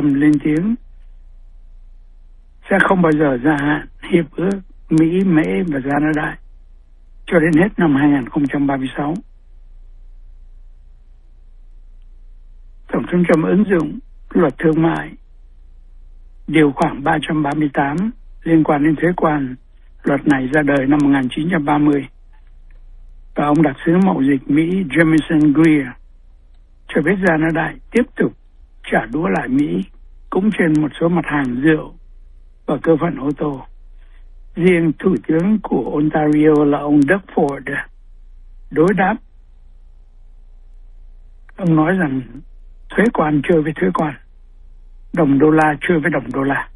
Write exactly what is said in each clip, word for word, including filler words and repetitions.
Trump lên tiếng sẽ không bao giờ gia hạn hiệp ước Mỹ, Mễ và Canada cho đến hết năm hai không ba sáu. Tổng thống Trump ứng dụng luật thương mại điều khoản ba trăm ba mươi tám liên quan đến thuế quan. Luật này ra đời năm một nghìn chín trăm ba mươi và ông đặc sứ mậu dịch Mỹ Jamison Greer cho biết Canada tiếp tục trả đũa lại Mỹ cũng trên một số mặt hàng rượu và cơ phận ô tô. Riêng Thủ tướng của Ontario là ông Doug Ford đối đáp. Ông nói rằng thuế quan chơi với thuế quan, đồng đô la chơi với đồng đô la.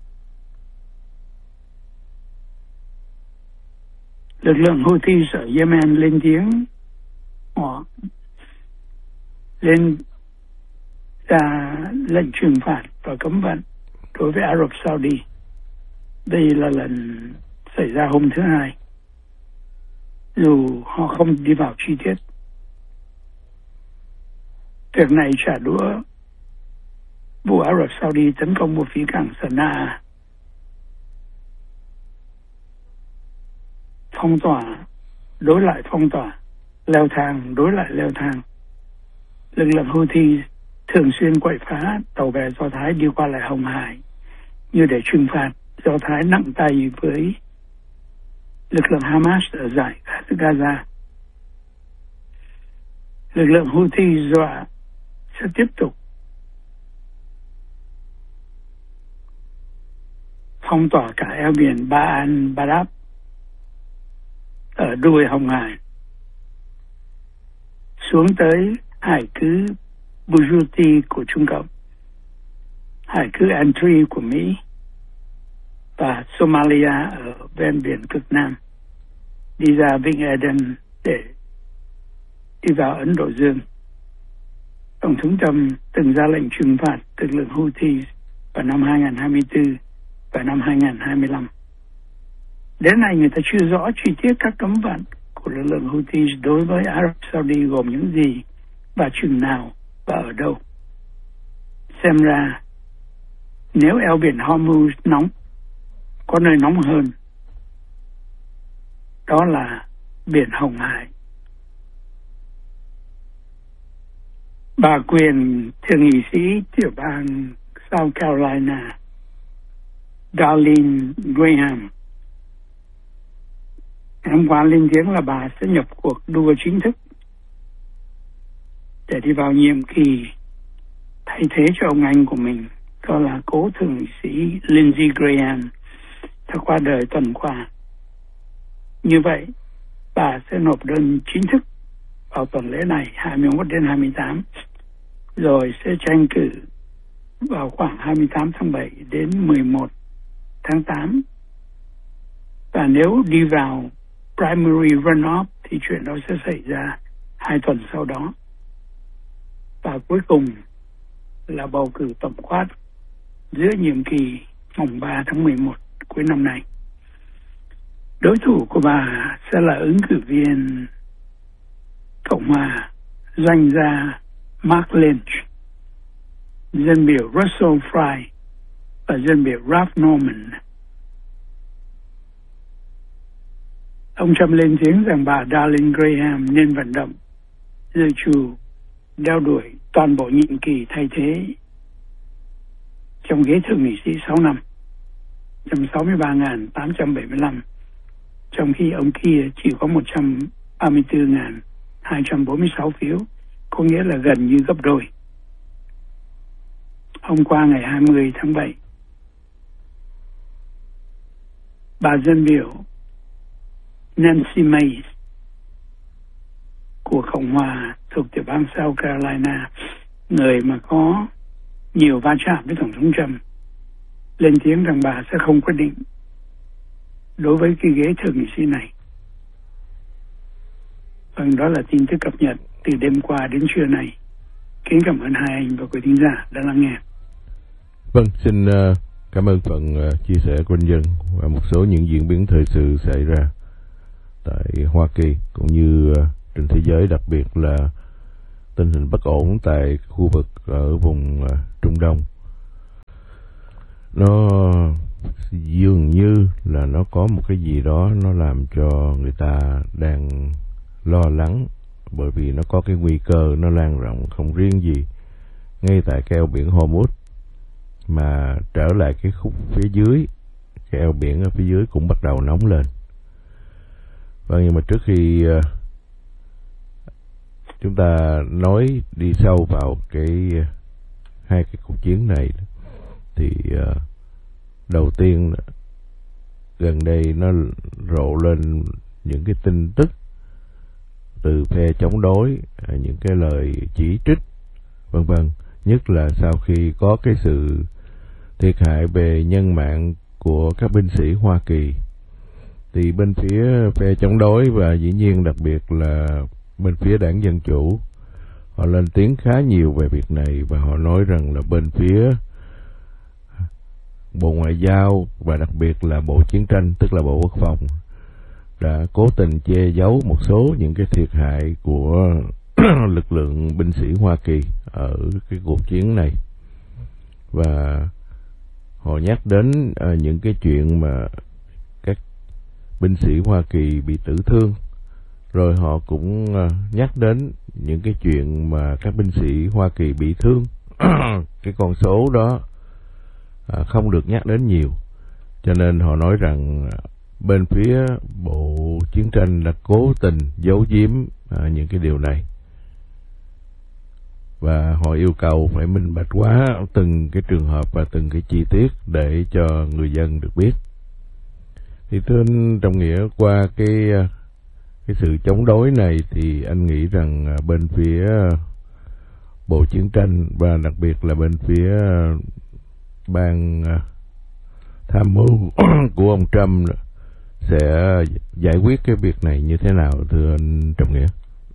Lực lượng Houthi ở Yemen lên tiếng họ lên ra lệnh trừng phạt và cấm vận đối với Ả Rập Saudi. Đây là lần xảy ra hôm thứ Hai, dù họ không đi vào chi tiết. Việc này trả đũa vụ Ả Rập Saudi tấn công một phía cảng Sanaa, phong tỏa đối lại phong tỏa, leo thang đối lại leo thang. Lực lượng Houthi thường xuyên quậy phá tàu bè Do Thái đi qua lại Hồng Hải như để trừng phạt Do Thái nặng tay với lực lượng Hamas ở giải Gaza. Lực lượng Houthi dọa sẽ tiếp tục phong tỏa cả eo biển Ba An Badab ở đuôi Hồng Hải xuống tới hải cứ Djibouti của Trung Cộng, hải cứ Antri của Mỹ và Somalia ở ven biển cực Nam, đi ra Vịnh Aden để đi vào Ấn Độ Dương. Tổng thống Trump từng ra lệnh trừng phạt lực lượng Houthi vào năm hai không hai tư và năm hai không hai lăm. Đến nay người ta chưa rõ chi tiết các cấm vận của lực lượng Houthi đối với Ả Rập Saudi gồm những gì và chừng nào và ở đâu. Xem ra nếu eo biển Hormuz nóng, có nơi nóng hơn, đó là biển Hồng Hải. Bà quyền thượng nghị sĩ tiểu bang South Carolina Darlene Graham hôm qua lên tiếng là bà sẽ nhập cuộc đua chính thức để đi vào nhiệm kỳ thay thế cho ông anh của mình, đó là cố thượng nghị sĩ Lindsey Graham, đã qua đời tuần qua. Như vậy, bà sẽ nộp đơn chính thức vào tuần lễ này hai mươi mốt đến hai mươi tám, rồi sẽ tranh cử vào khoảng hai mươi tám tháng bảy đến mười một tháng tám. Và nếu đi vào primary runoff thì chuyện đó sẽ xảy ra hai tuần sau đó. Và cuối cùng là bầu cử tổng quát giữa nhiệm kỳ mùng ba tháng mười một cuối năm nay. Đối thủ của bà sẽ là ứng cử viên Cộng hòa doanh gia Mark Lynch, dân biểu Russell Fry và dân biểu Ralph Norman. Ông Trump lên tiếng rằng bà Darlene Graham nên vận động dự trù đeo đuổi toàn bộ nhiệm kỳ thay thế trong ghế thượng nghị sĩ sáu năm, một trăm sáu mươi ba nghìn tám trăm bảy mươi lăm, trong khi ông kia chỉ có một trăm ba mươi tư nghìn hai trăm bốn mươi sáu phiếu, có nghĩa là gần như gấp đôi. Hôm qua ngày hai mươi tháng bảy, bà dân biểu Nancy Mace của Cộng hòa thuộc tiểu bang South Carolina, người mà có nhiều va chạm với Tổng thống Trump, lên tiếng rằng bà sẽ không quyết định đối với cái ghế thượng nghị sĩ này. Vâng, đó là tin tức cập nhật từ đêm qua đến trưa này. Kính cảm ơn hai anh và quý thính giả đã lắng nghe. Vâng, xin uh, cảm ơn phần uh, chia sẻ của anh Dân và một số những diễn biến thời sự xảy ra tại Hoa Kỳ cũng như uh, trên thế giới, đặc biệt là tình hình bất ổn tại khu vực ở vùng uh, Trung Đông. nó dường như là nó có một cái gì đó nó làm cho người ta đang lo lắng, bởi vì nó có cái nguy cơ nó lan rộng không riêng gì ngay tại cái eo biển Hormuz, mà trở lại cái khúc phía dưới, cái eo biển ở phía dưới cũng bắt đầu nóng lên. Vâng, nhưng mà trước khi uh, chúng ta nói đi sâu vào cái uh, hai cái cuộc chiến này, thì uh, đầu tiên gần đây nó rộ lên những cái tin tức từ phe chống đối, những cái lời chỉ trích vân vân, nhất là sau khi có cái sự thiệt hại về nhân mạng của các binh sĩ Hoa Kỳ, thì bên phía phe chống đối và dĩ nhiên đặc biệt là bên phía đảng Dân Chủ, họ lên tiếng khá nhiều về việc này, và họ nói rằng là bên phía Bộ Ngoại giao và đặc biệt là Bộ Chiến tranh, tức là Bộ Quốc phòng, đã cố tình che giấu một số những cái thiệt hại của lực lượng binh sĩ Hoa Kỳ ở cái cuộc chiến này. Và họ nhắc đến uh, những cái chuyện mà các binh sĩ Hoa Kỳ bị tử thương, rồi họ cũng uh, nhắc đến những cái chuyện mà các binh sĩ Hoa Kỳ bị thương. Cái con số đó uh, không được nhắc đến nhiều, cho nên họ nói rằng uh, bên phía Bộ Chiến tranh đã cố tình giấu giếm uh, những cái điều này, và họ yêu cầu phải minh bạch hóa từng cái trường hợp và từng cái chi tiết để cho người dân được biết. Thì thưa anh Trọng Nghĩa, qua cái cái sự chống đối này thì anh nghĩ rằng bên phía Bộ Chiến tranh và đặc biệt là bên phía ban tham mưu của ông Trump sẽ giải quyết cái việc này như thế nào, thưa anh Trọng Nghĩa?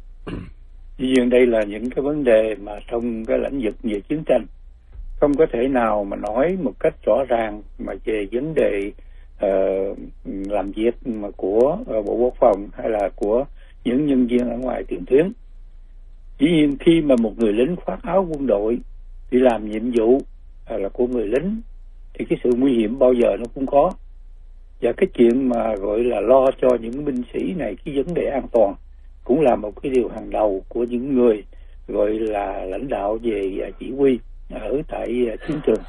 Tuy nhiên đây là những cái vấn đề mà trong cái lĩnh vực về chiến tranh không có thể nào mà nói một cách rõ ràng mà về vấn đề uh, làm việc mà của uh, Bộ Quốc phòng hay là của những nhân viên ở ngoài tiền tuyến. Dĩ nhiên khi mà một người lính khoác áo quân đội đi làm nhiệm vụ uh, là của người lính thì cái sự nguy hiểm bao giờ nó cũng có, và cái chuyện mà gọi là lo cho những binh sĩ này cái vấn đề an toàn cũng là một cái điều hàng đầu của những người gọi là lãnh đạo về chỉ huy ở tại chiến trường.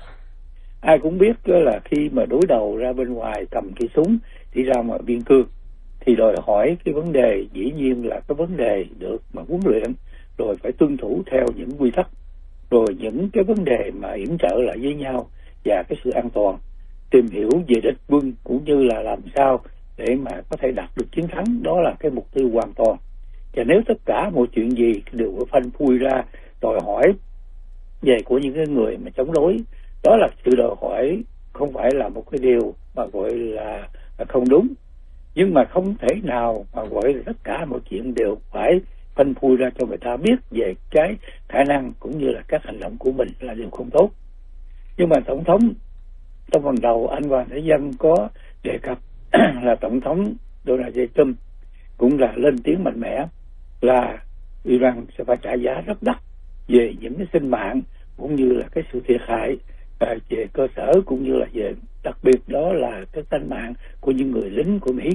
Ai cũng biết là khi mà đối đầu ra bên ngoài cầm cây súng đi ra ngoài biên cương thì đòi hỏi cái vấn đề dĩ nhiên là cái vấn đề được mà huấn luyện, rồi phải tuân thủ theo những quy tắc, rồi những cái vấn đề mà yểm trợ lại với nhau và cái sự an toàn, tìm hiểu về địch quân cũng như là làm sao để mà có thể đạt được chiến thắng, đó là cái mục tiêu hoàn toàn. Và nếu tất cả mọi chuyện gì đều có phanh phui ra đòi hỏi về của những cái người mà chống đối, đó là sự đòi hỏi không phải là một cái điều mà gọi là không đúng, nhưng mà không thể nào mà gọi là tất cả mọi chuyện đều phải phanh phui ra cho người ta biết về cái khả năng cũng như là các hành động của mình là điều không tốt. Nhưng mà Tổng thống trong phần đầu anh Hoàng Thế Dân có đề cập là Tổng thống Donald J. Trump cũng là lên tiếng mạnh mẽ là Iran sẽ phải trả giá rất đắt về những cái sinh mạng cũng như là cái sự thiệt hại về cơ sở, cũng như là về đặc biệt đó là cái sinh mạng của những người lính của Mỹ.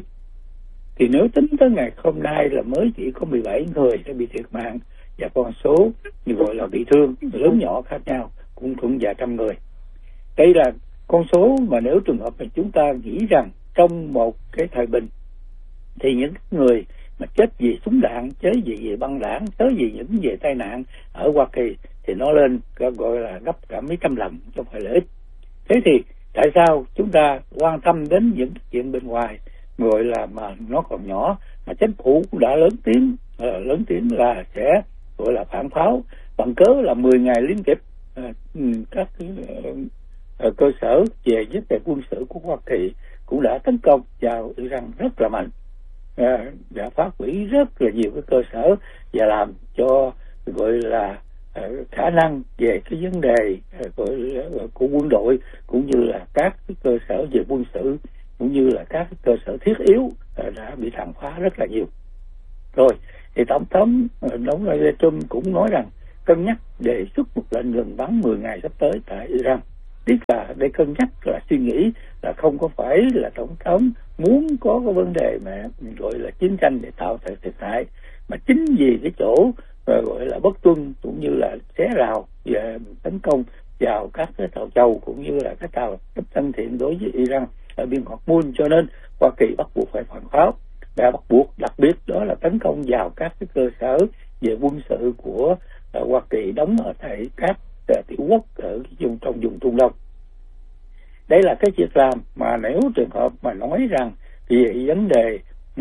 Thì nếu tính tới ngày hôm nay là mới chỉ có mười bảy người đã bị thiệt mạng, và con số như gọi là bị thương lớn nhỏ khác nhau cũng cũng vài trăm người. Đây là con số mà nếu trường hợp mà chúng ta nghĩ rằng trong một cái thời bình thì những người mà chết vì súng đạn, chết vì, vì băng đạn, tới vì những về tai nạn ở Hoa Kỳ thì nó lên gọi là gấp cả mấy trăm lần, không phải là ít. Thế thì tại sao chúng ta quan tâm đến những chuyện bên ngoài gọi là mà nó còn nhỏ, mà chính phủ cũng đã lớn tiếng uh, lớn tiếng là sẽ gọi là phản pháo bằng cớ là mười ngày liên tiếp uh, các uh, uh, cơ sở về vấn đề quân sự của Hoa Kỳ cũng đã tấn công vào Iran rất là mạnh, uh, đã phá hủy rất là nhiều cái cơ sở và làm cho gọi là uh, khả năng về cái vấn đề uh, gọi là, uh, của quân đội cũng như là các cái cơ sở về quân sự cũng như là các cơ sở thiết yếu uh, đã bị tàn phá rất là nhiều. Rồi thì Tổng thống Donald Trump cũng nói rằng cân nhắc đề xuất một lệnh ngừng bắn mười ngày sắp tới tại Iran. tức là để cân nhắc là suy nghĩ là không có phải là tổng thống muốn có cái vấn đề mà gọi là chiến tranh để tạo thành thiệt hại, mà chính vì cái chỗ gọi là bất tuân cũng như là xé rào và tấn công vào các cái tàu châu cũng như là các tàu rất thân thiện đối với Iran ở biên Hormuz, cho nên Hoa Kỳ bắt buộc phải phản pháo, và bắt buộc đặc biệt đó là tấn công vào các cái cơ sở về quân sự của uh, Hoa Kỳ đóng ở tại các uh, tiểu quốc ở vùng trong vùng Trung Đông. Đây là cái việc làm mà nếu trường hợp mà nói rằng vì vấn đề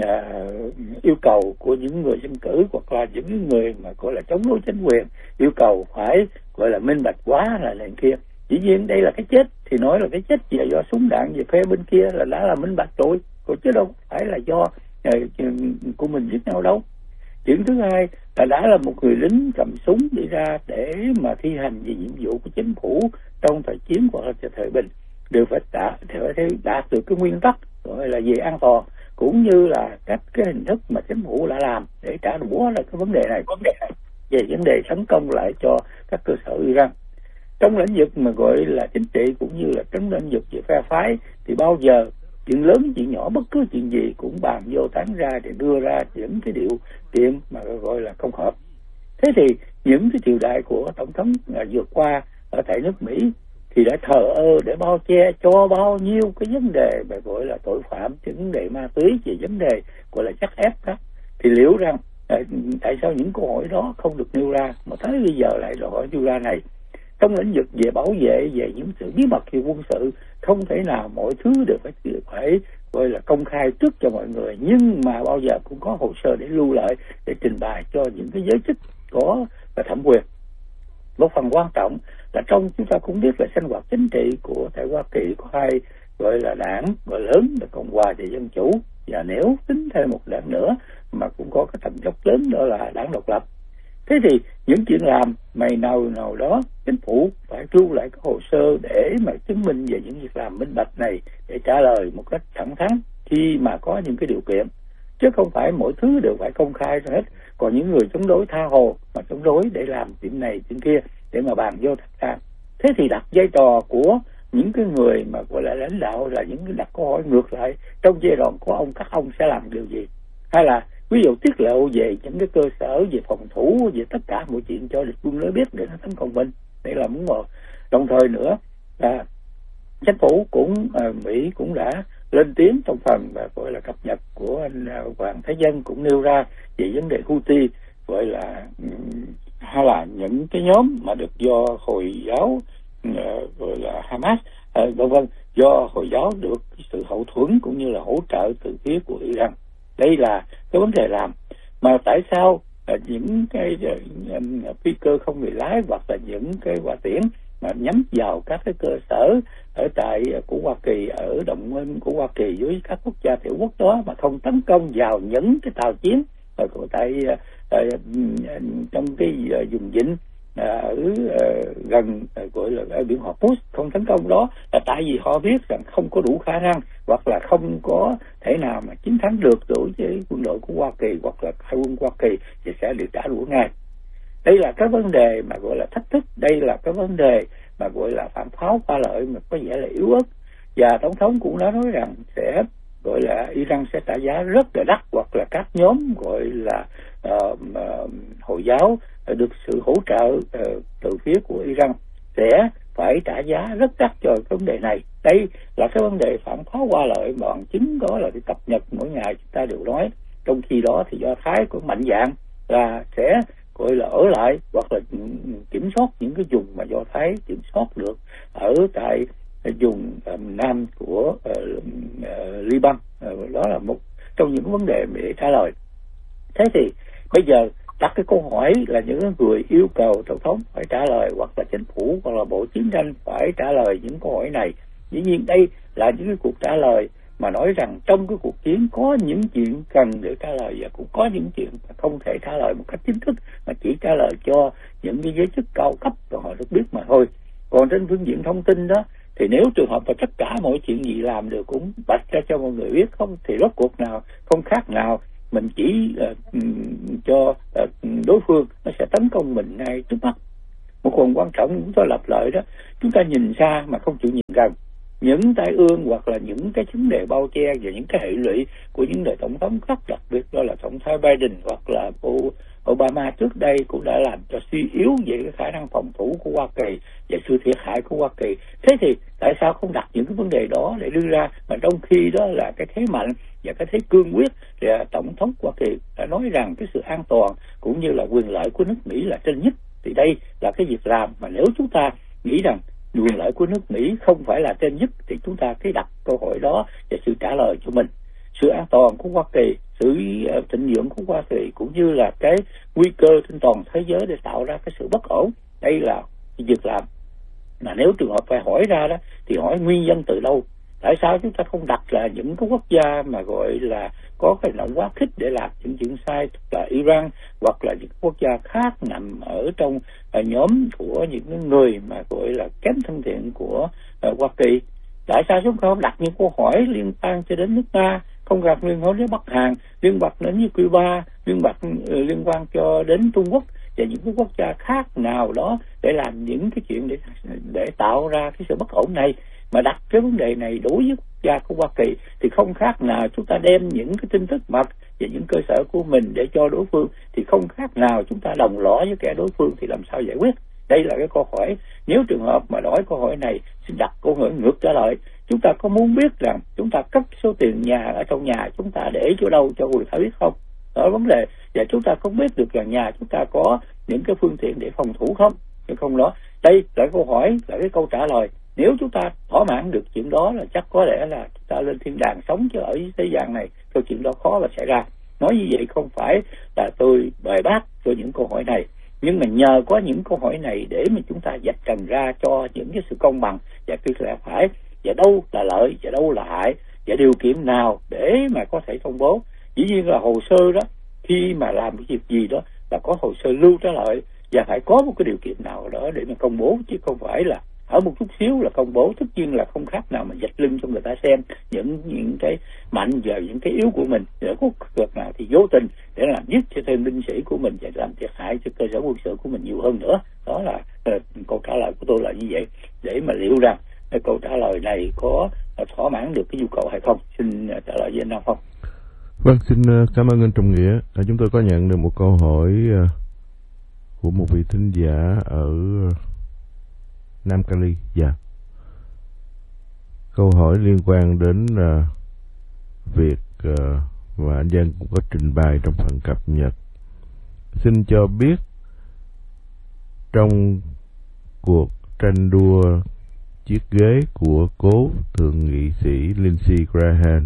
uh, yêu cầu của những người dân cử hoặc là những người mà gọi là chống đối chính quyền yêu cầu phải gọi là minh bạch quá là này kia, dĩ nhiên đây là cái chết thì nói là cái chết chỉ là do súng đạn về phe bên kia là đã là minh bạch rồi, còn chứ đâu phải là do uh, của mình giết nhau đâu. Chuyện thứ hai là đã là một người lính cầm súng đi ra để mà thi hành về nhiệm vụ của chính phủ trong thời chiến hoặc là thời bình đều phải đạt, phải đạt được cái nguyên tắc gọi là về an toàn cũng như là các cái hình thức mà chính phủ đã làm để trả đũa là cái vấn đề này, vấn đề này về vấn đề tấn công lại cho các cơ sở Iran. Trong lĩnh vực mà gọi là chính trị cũng như là trong lĩnh vực về phe phái thì bao giờ chuyện lớn chuyện nhỏ bất cứ chuyện gì cũng bàn vô tán ra để đưa ra những cái điều kiện mà gọi là không hợp. Thế thì những cái triều đại của tổng thống vượt qua ở tại nước Mỹ thì đã thờ ơ để bao che cho bao nhiêu cái vấn đề mà gọi là tội phạm, vấn đề ma túy, về vấn đề gọi là chắc ép đó, thì liệu rằng tại sao những câu hỏi đó không được nêu ra mà tới bây giờ lại đòi hỏi nêu ra này? Trong lĩnh vực về bảo vệ, về những sự bí mật về quân sự, không thể nào mọi thứ đều phải phải gọi là công khai trước cho mọi người, nhưng mà bao giờ cũng có hồ sơ để lưu lại để trình bày cho những cái giới chức có và thẩm quyền. Một phần quan trọng là trong chúng ta cũng biết là sinh hoạt chính trị của tại Hoa Kỳ có hai gọi là đảng gọi lớn là Cộng hòa và Dân chủ, và nếu tính thêm một đảng nữa mà cũng có cái tầm dốc lớn đó là đảng độc lập. Thế thì những chuyện làm mày nào nào đó chính phủ phải lưu lại cái hồ sơ để mà chứng minh về những việc làm minh bạch này để trả lời một cách thẳng thắn khi mà có những cái điều kiện, chứ không phải mỗi thứ đều phải công khai hết. Còn những người chống đối tha hồ mà chống đối để làm chuyện này chuyện kia để mà bàn vô thật ra, thế thì đặt vai trò của những cái người mà gọi là lãnh đạo là những cái đặt câu hỏi ngược lại, trong giai đoạn của ông các ông sẽ làm điều gì, hay là ví dụ tiết lộ về những cái cơ sở về phòng thủ, về tất cả mọi chuyện cho địch quân nó biết để nó tấn công mình, đây là muốn ngờ. Đồng thời nữa là chính phủ cũng à, Mỹ cũng đã lên tiếng trong phần và gọi là cập nhật của anh à, Hoàng Thế Dân cũng nêu ra về vấn đề Houthi, gọi là hay là những cái nhóm mà được do Hồi giáo uh, gọi là Hamas uh, vân vân, do Hồi giáo được sự hậu thuẫn cũng như là hỗ trợ từ phía của Iran. Đây là cái vấn đề làm mà tại sao uh, những cái uh, phi cơ không người lái hoặc là những cái hỏa tiễn mà nhắm vào các cái cơ sở ở tại uh, của Hoa Kỳ, ở đồng minh của Hoa Kỳ với các quốc gia tiểu quốc đó, mà không tấn công vào những cái tàu chiến ở tại uh, uh, trong cái uh, vùng vịnh uh, ở uh, gần uh, gọi là ở biển Hormuz, không tấn công đó là tại vì họ biết rằng không có đủ khả năng hoặc là không có thể nào mà chiến thắng được đối với quân đội của Hoa Kỳ hoặc là hải quân Hoa Kỳ thì sẽ được trả đũa ngay. Đây là cái vấn đề mà gọi là thách thức, đây là cái vấn đề mà gọi là phản pháo qua lợi mà có vẻ là yếu ớt, và tổng thống cũng đã nói rằng sẽ gọi là Iran sẽ trả giá rất là đắt, hoặc là các nhóm gọi là uh, uh, Hồi giáo uh, được sự hỗ trợ uh, từ phía của Iran sẽ phải trả giá rất đắt cho cái vấn đề này. Đây là cái vấn đề phản pháo qua lợi mà bằng chứng đó là cái cập nhật mỗi ngày chúng ta đều nói. Trong khi đó thì Do Thái cũng mạnh dạn là sẽ gọi là ở lại hoặc là kiểm soát những cái vùng mà Do Thái kiểm soát được ở tại vùng uh, nam của uh, uh, Liban. Uh, đó là một trong những vấn đề để trả lời. Thế thì bây giờ đặt cái câu hỏi là những người yêu cầu tổng thống phải trả lời, hoặc là chính phủ hoặc là bộ chiến tranh phải trả lời những câu hỏi này. Dĩ nhiên đây là những cái cuộc trả lời mà nói rằng trong cái cuộc chiến có những chuyện cần để trả lời và cũng có những chuyện không thể trả lời một cách chính thức, mà chỉ trả lời cho những cái giới chức cao cấp và họ được biết mà thôi. Còn trên phương diện thông tin đó thì nếu trường hợp mà tất cả mọi chuyện gì làm được cũng bạch ra cho mọi người biết không, thì rốt cuộc nào không khác nào mình chỉ uh, cho uh, đối phương nó sẽ tấn công mình ngay trước mắt. Một phần quan trọng chúng tôi lặp lại đó, chúng ta nhìn xa mà không chịu nhìn gần. Những tai ương hoặc là những cái vấn đề bao che và những cái hệ lụy của những đời tổng thống khác, đặc biệt đó là tổng thống Biden hoặc là Obama trước đây, cũng đã làm cho suy yếu về cái khả năng phòng thủ của Hoa Kỳ và sự thiệt hại của Hoa Kỳ. Thế thì tại sao không đặt những cái vấn đề đó để đưa ra, mà trong khi đó là cái thế mạnh và cái thế cương quyết thì tổng thống Hoa Kỳ đã nói rằng cái sự an toàn cũng như là quyền lợi của nước Mỹ là trên nhất. Thì đây là cái việc làm mà nếu chúng ta nghĩ rằng quyền lợi của nước Mỹ không phải là trên nhất thì chúng ta cứ đặt câu hỏi đó và sự trả lời cho mình. Sự an toàn của Hoa Kỳ, sự thịnh vượng của Hoa Kỳ cũng như là cái nguy cơ trên toàn thế giới để tạo ra cái sự bất ổn, đây là việc làm mà nếu trường hợp phải hỏi ra đó thì hỏi nguyên nhân từ đâu. Tại sao chúng ta không đặt là những cái quốc gia mà gọi là có cái động quá khích để làm những chuyện sai, là Iran hoặc là những quốc gia khác nằm ở trong uh, nhóm của những người mà gọi là kém thân thiện của uh, Hoa Kỳ. Tại sao chúng ta không đặt những câu hỏi liên quan cho đến nước Nga, không gặp liên quan đến Bắc Hàn, liên quan đến như Cuba, liên quan uh, liên quan cho đến Trung Quốc và những cái quốc gia khác nào đó để làm những cái chuyện để để tạo ra cái sự bất ổn này. Mà đặt cái vấn đề này đối với quốc gia của Hoa Kỳ thì không khác nào chúng ta đem những cái tin tức mật về những cơ sở của mình để cho đối phương, thì không khác nào chúng ta đồng lõa với kẻ đối phương, thì làm sao giải quyết? Đây là cái câu hỏi. Nếu trường hợp mà nói câu hỏi này, xin đặt câu hỏi ngược trở lại. Chúng ta có muốn biết rằng chúng ta cất số tiền nhà ở trong nhà chúng ta để chỗ đâu cho người ta biết không? Đó là vấn đề. Và chúng ta không biết được là nhà chúng ta có những cái phương tiện để phòng thủ không? Hay không đó? Đây là câu hỏi, là cái câu trả lời. Nếu chúng ta thỏa mãn được chuyện đó là chắc có lẽ là chúng ta lên thiên đàng sống, chứ ở thế gian này câu chuyện đó khó là xảy ra. Nói như vậy không phải là tôi bài bác cho những câu hỏi này, nhưng mà nhờ có những câu hỏi này để mà chúng ta vạch trần ra cho những cái sự công bằng và cái lẽ phải, và đâu là lợi và đâu là hại, và điều kiện nào để mà có thể công bố. Dĩ nhiên là hồ sơ đó, khi mà làm cái việc gì đó là có hồ sơ lưu trả lời và phải có một cái điều kiện nào đó để mà công bố, chứ không phải là ở một chút xíu là công bố. Tất nhiên là không khác nào mà vạch lưng cho người ta xem những những cái mạnh và những cái yếu của mình, để có việc nào thì vô tình để làm giết cho thêm binh sĩ của mình và làm thiệt hại cho cơ sở quân sự của mình nhiều hơn nữa. Đó là uh, câu trả lời của tôi là như vậy, để mà liệu rằng cái câu trả lời này có uh, thỏa mãn được cái nhu cầu hay không. Xin uh, trả lời với anh Nam Phong. Vâng, xin uh, cảm ơn anh Trọng Nghĩa. À, chúng tôi có nhận được một câu hỏi uh, của một vị thính giả ở uh, Nam Cali. Dạ. Câu hỏi liên quan đến uh, việc uh, mà anh Dân cũng có trình bày trong phần cập nhật. Xin cho biết trong cuộc tranh đua chiếc ghế của cố thượng nghị sĩ Lindsey Graham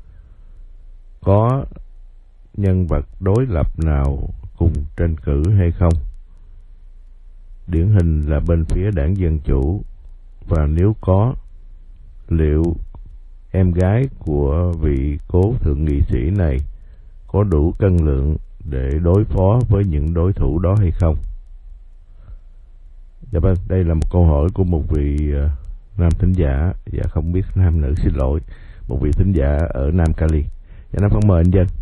có nhân vật đối lập nào cùng tranh cử hay không? Điển hình là bên phía đảng Dân Chủ, và nếu có, liệu em gái của vị cố thượng nghị sĩ này có đủ cân lượng để đối phó với những đối thủ đó hay không? Dạ vâng, đây là một câu hỏi của một vị uh, nam thính giả, dạ không biết nam nữ, xin lỗi, một vị thính giả ở Nam Cali. Dạ, Nam Phong mời anh Dân.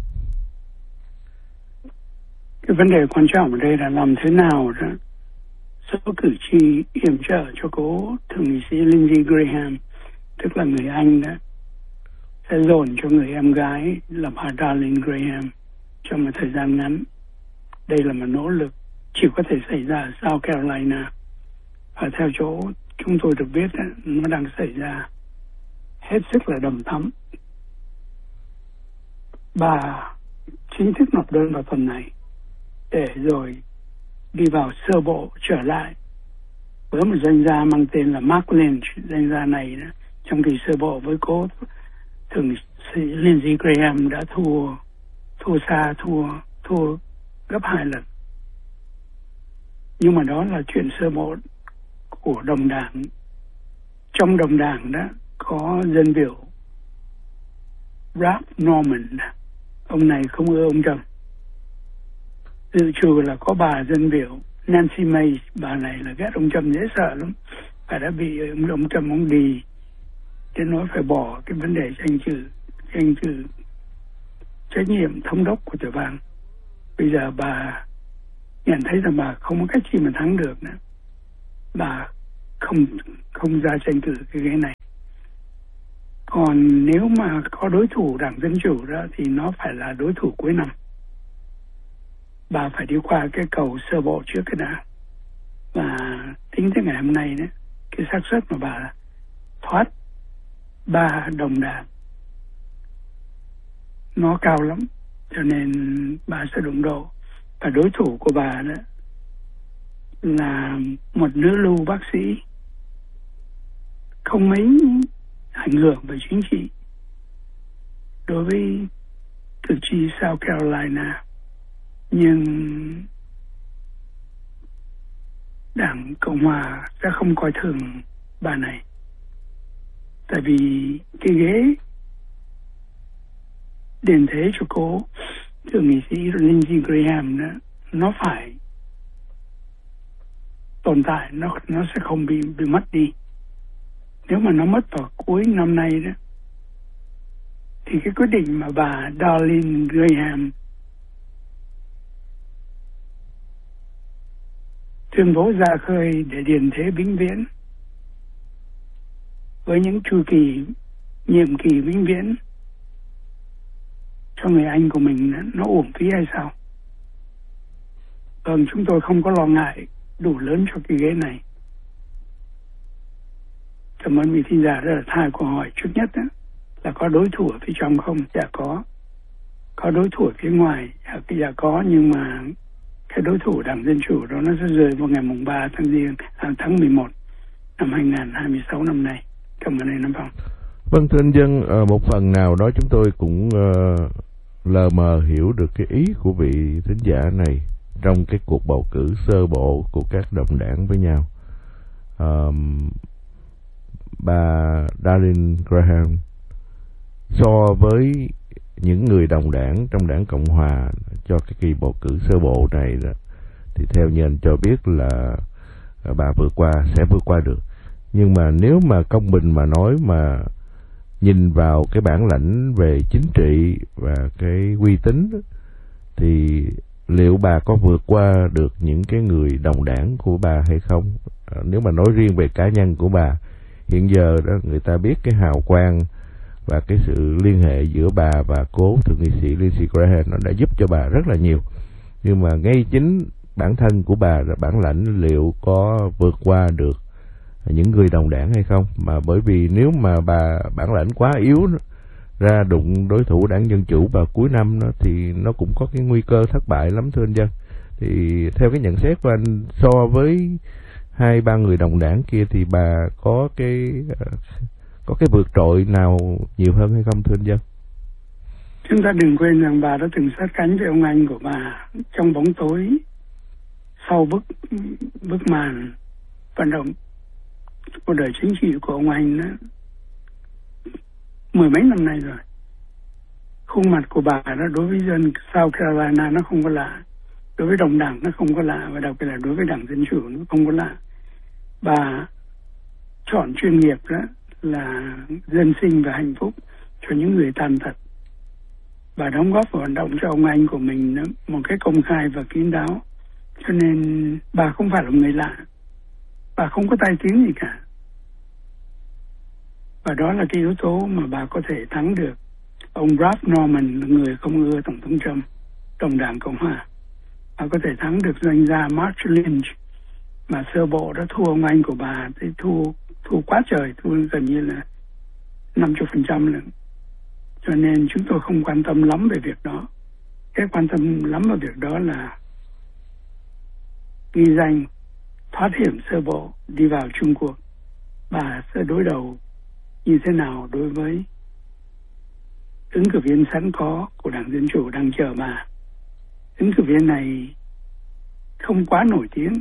Cái vấn đề quan trọng ở đây là làm thế nào đó số cử tri yểm trợ cho cố thượng nghị sĩ Lindsey Graham, tức là người Anh đó, sẽ dồn cho người em gái là bà Darlene Graham trong một thời gian ngắn. Đây là một nỗ lực chỉ có thể xảy ra ở South Carolina, và theo chỗ chúng tôi được biết nó đang xảy ra hết sức là đầm thắm. Bà chính thức nộp đơn vào tuần này để rồi đi vào sơ bộ trở lại với một danh gia mang tên là Mark Lynch. Danh gia này đó, trong kỳ sơ bộ với cố thượng sĩ Lindsey Graham đã thua thua xa thua thua gấp hai lần. Nhưng mà đó là chuyện sơ bộ của đồng đảng. Trong đồng đảng đó có dân biểu Ralph Norman, ông này không ưa ông Trump. Dự trù là có bà dân biểu Nancy Mace, bà này là ghét ông Trump dễ sợ lắm, và đã bị ông, ông Trump ông đi đến nói phải bỏ cái vấn đề tranh trừ tranh trừ trách nhiệm thống đốc của tiểu bang. Bây giờ bà nhận thấy rằng bà không có cách gì mà thắng được nữa, bà không không ra tranh cử cái ghế này. Còn nếu mà có đối thủ Đảng Dân Chủ đó thì nó phải là đối thủ cuối năm. Bà phải đi qua cái cầu sơ bộ trước cái đã. Và tính tới ngày hôm nay đó, cái xác suất mà bà thoát ba đồng đảng nó cao lắm, cho nên bà sẽ đụng độ. Và đối thủ của bà đó là một nữ lưu bác sĩ không mấy ảnh hưởng về chính trị đối với cử tri South Carolina, nhưng Đảng Cộng Hòa sẽ không coi thường bà này, tại vì cái ghế đền thế cho cô thượng nghị sĩ Lindsey Graham đó, nó phải tồn tại, nó nó sẽ không bị bị mất đi. Nếu mà nó mất vào cuối năm nay đó, thì cái quyết định mà bà Darlene Graham tuyên bố ra khơi để điền thế vĩnh viễn với những chu kỳ nhiệm kỳ vĩnh viễn cho người anh của mình, nó uổng phí hay sao? Vâng, chúng tôi không có lo ngại đủ lớn cho cái ghế này. Cảm ơn vị thính giả rất là thay câu hỏi. Trước nhất đó, là có đối thủ ở phía trong không? Dạ có. Có đối thủ ở phía ngoài? Dạ có, nhưng mà cái đối thủ Đảng Dân Chủ đó nó sẽ rơi vào ngày mùng ba tháng giêng, à, tháng mười một năm hai nghìn không trăm hai mươi sáu năm nay. Cảm ơn anh Nam Phong. Vâng, thưa anh Dân, một phần nào đó chúng tôi cũng uh, lờ mờ hiểu được cái ý của vị thính giả này trong cái cuộc bầu cử sơ bộ của các đồng đảng với nhau. Um, bà Darlene Graham so với những người đồng đảng trong Đảng Cộng Hòa cho cái kỳ bầu cử sơ bộ này đó, thì theo như anh cho biết là bà vượt qua, sẽ vượt qua được. Nhưng mà nếu mà công bình mà nói, mà nhìn vào cái bản lãnh về chính trị và cái uy tín đó, thì liệu bà có vượt qua được những cái người đồng đảng của bà hay không? À, nếu mà nói riêng về cá nhân của bà, hiện giờ đó người ta biết cái hào quang và cái sự liên hệ giữa bà và cố thượng nghị sĩ Lindsey Graham nó đã giúp cho bà rất là nhiều. Nhưng mà ngay chính bản thân của bà, bản lãnh liệu có vượt qua được những người đồng đảng hay không? Mà bởi vì nếu mà bà bản lãnh quá yếu ra đụng đối thủ Đảng Dân Chủ vào cuối năm đó, thì nó cũng có cái nguy cơ thất bại lắm, thưa anh Dân. Thì theo cái nhận xét của anh, so với hai ba người đồng đảng kia thì bà có cái có cái vượt trội nào nhiều hơn hay không, thưa anh Dân? Chúng ta đừng quên rằng bà đã từng sát cánh với ông anh của bà trong bóng tối sau bức bức màn vận động của đời chính trị của ông anh đó, mười mấy năm nay rồi. Khuôn mặt của bà đó đối với dân South Carolina nó không có lạ, đối với đồng đảng nó không có lạ, và đặc biệt là đối với Đảng Dân Chủ nó không có lạ. Bà chọn chuyên nghiệp đó là dân sinh và hạnh phúc cho những người tàn tật. Bà đóng góp vào vận động cho ông anh của mình đó, một cái công khai và kín đáo. Cho nên bà không phải là người lạ, bà không có tai tiếng gì cả. Và đó là cái yếu tố mà bà có thể thắng được ông Ralph Norman, là người không ưa Tổng thống Trump, đồng đảng Cộng Hòa. Bà có thể thắng được doanh gia Mark Lynch, mà sơ bộ đã thua ông anh của bà, thì thua thua quá trời, thua gần như là năm mươi phần trăm nữa. Cho nên chúng tôi không quan tâm lắm về việc đó. Cái quan tâm lắm về việc đó là ghi danh thoát hiểm sơ bộ đi vào Trung cuộc. Bà sẽ đối đầu như thế nào đối với ứng cử viên sẵn có của Đảng Dân Chủ đang chờ bà. Ứng cử viên này không quá nổi tiếng,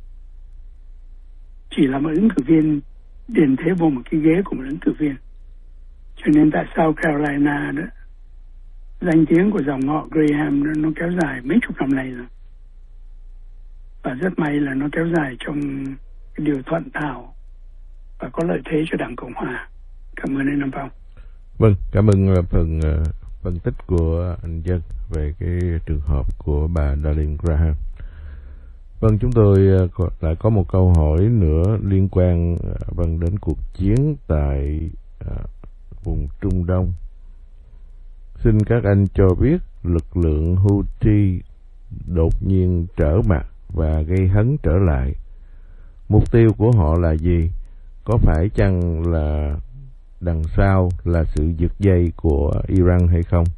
chỉ là một ứng cử viên điền thế vô một cái ghế của một ứng cử viên. Cho nên tại South Carolina đó, danh tiếng của dòng họ Graham đó, nó kéo dài mấy chục năm nay rồi. Và rất may là nó kéo dài trong cái điều thuận thảo và có lợi thế cho Đảng Cộng Hòa. Cảm ơn anh Nam Phong. Vâng, cảm ơn phần uh, phân tích của anh Dân về cái trường hợp của bà Darlene Graham. Vâng, chúng tôi lại có một câu hỏi nữa liên quan vâng đến cuộc chiến tại à, vùng Trung Đông. Xin các anh cho biết lực lượng Houthi đột nhiên trở mặt và gây hấn trở lại. Mục tiêu của họ là gì? Có phải chăng là đằng sau là sự giật dây của Iran hay không?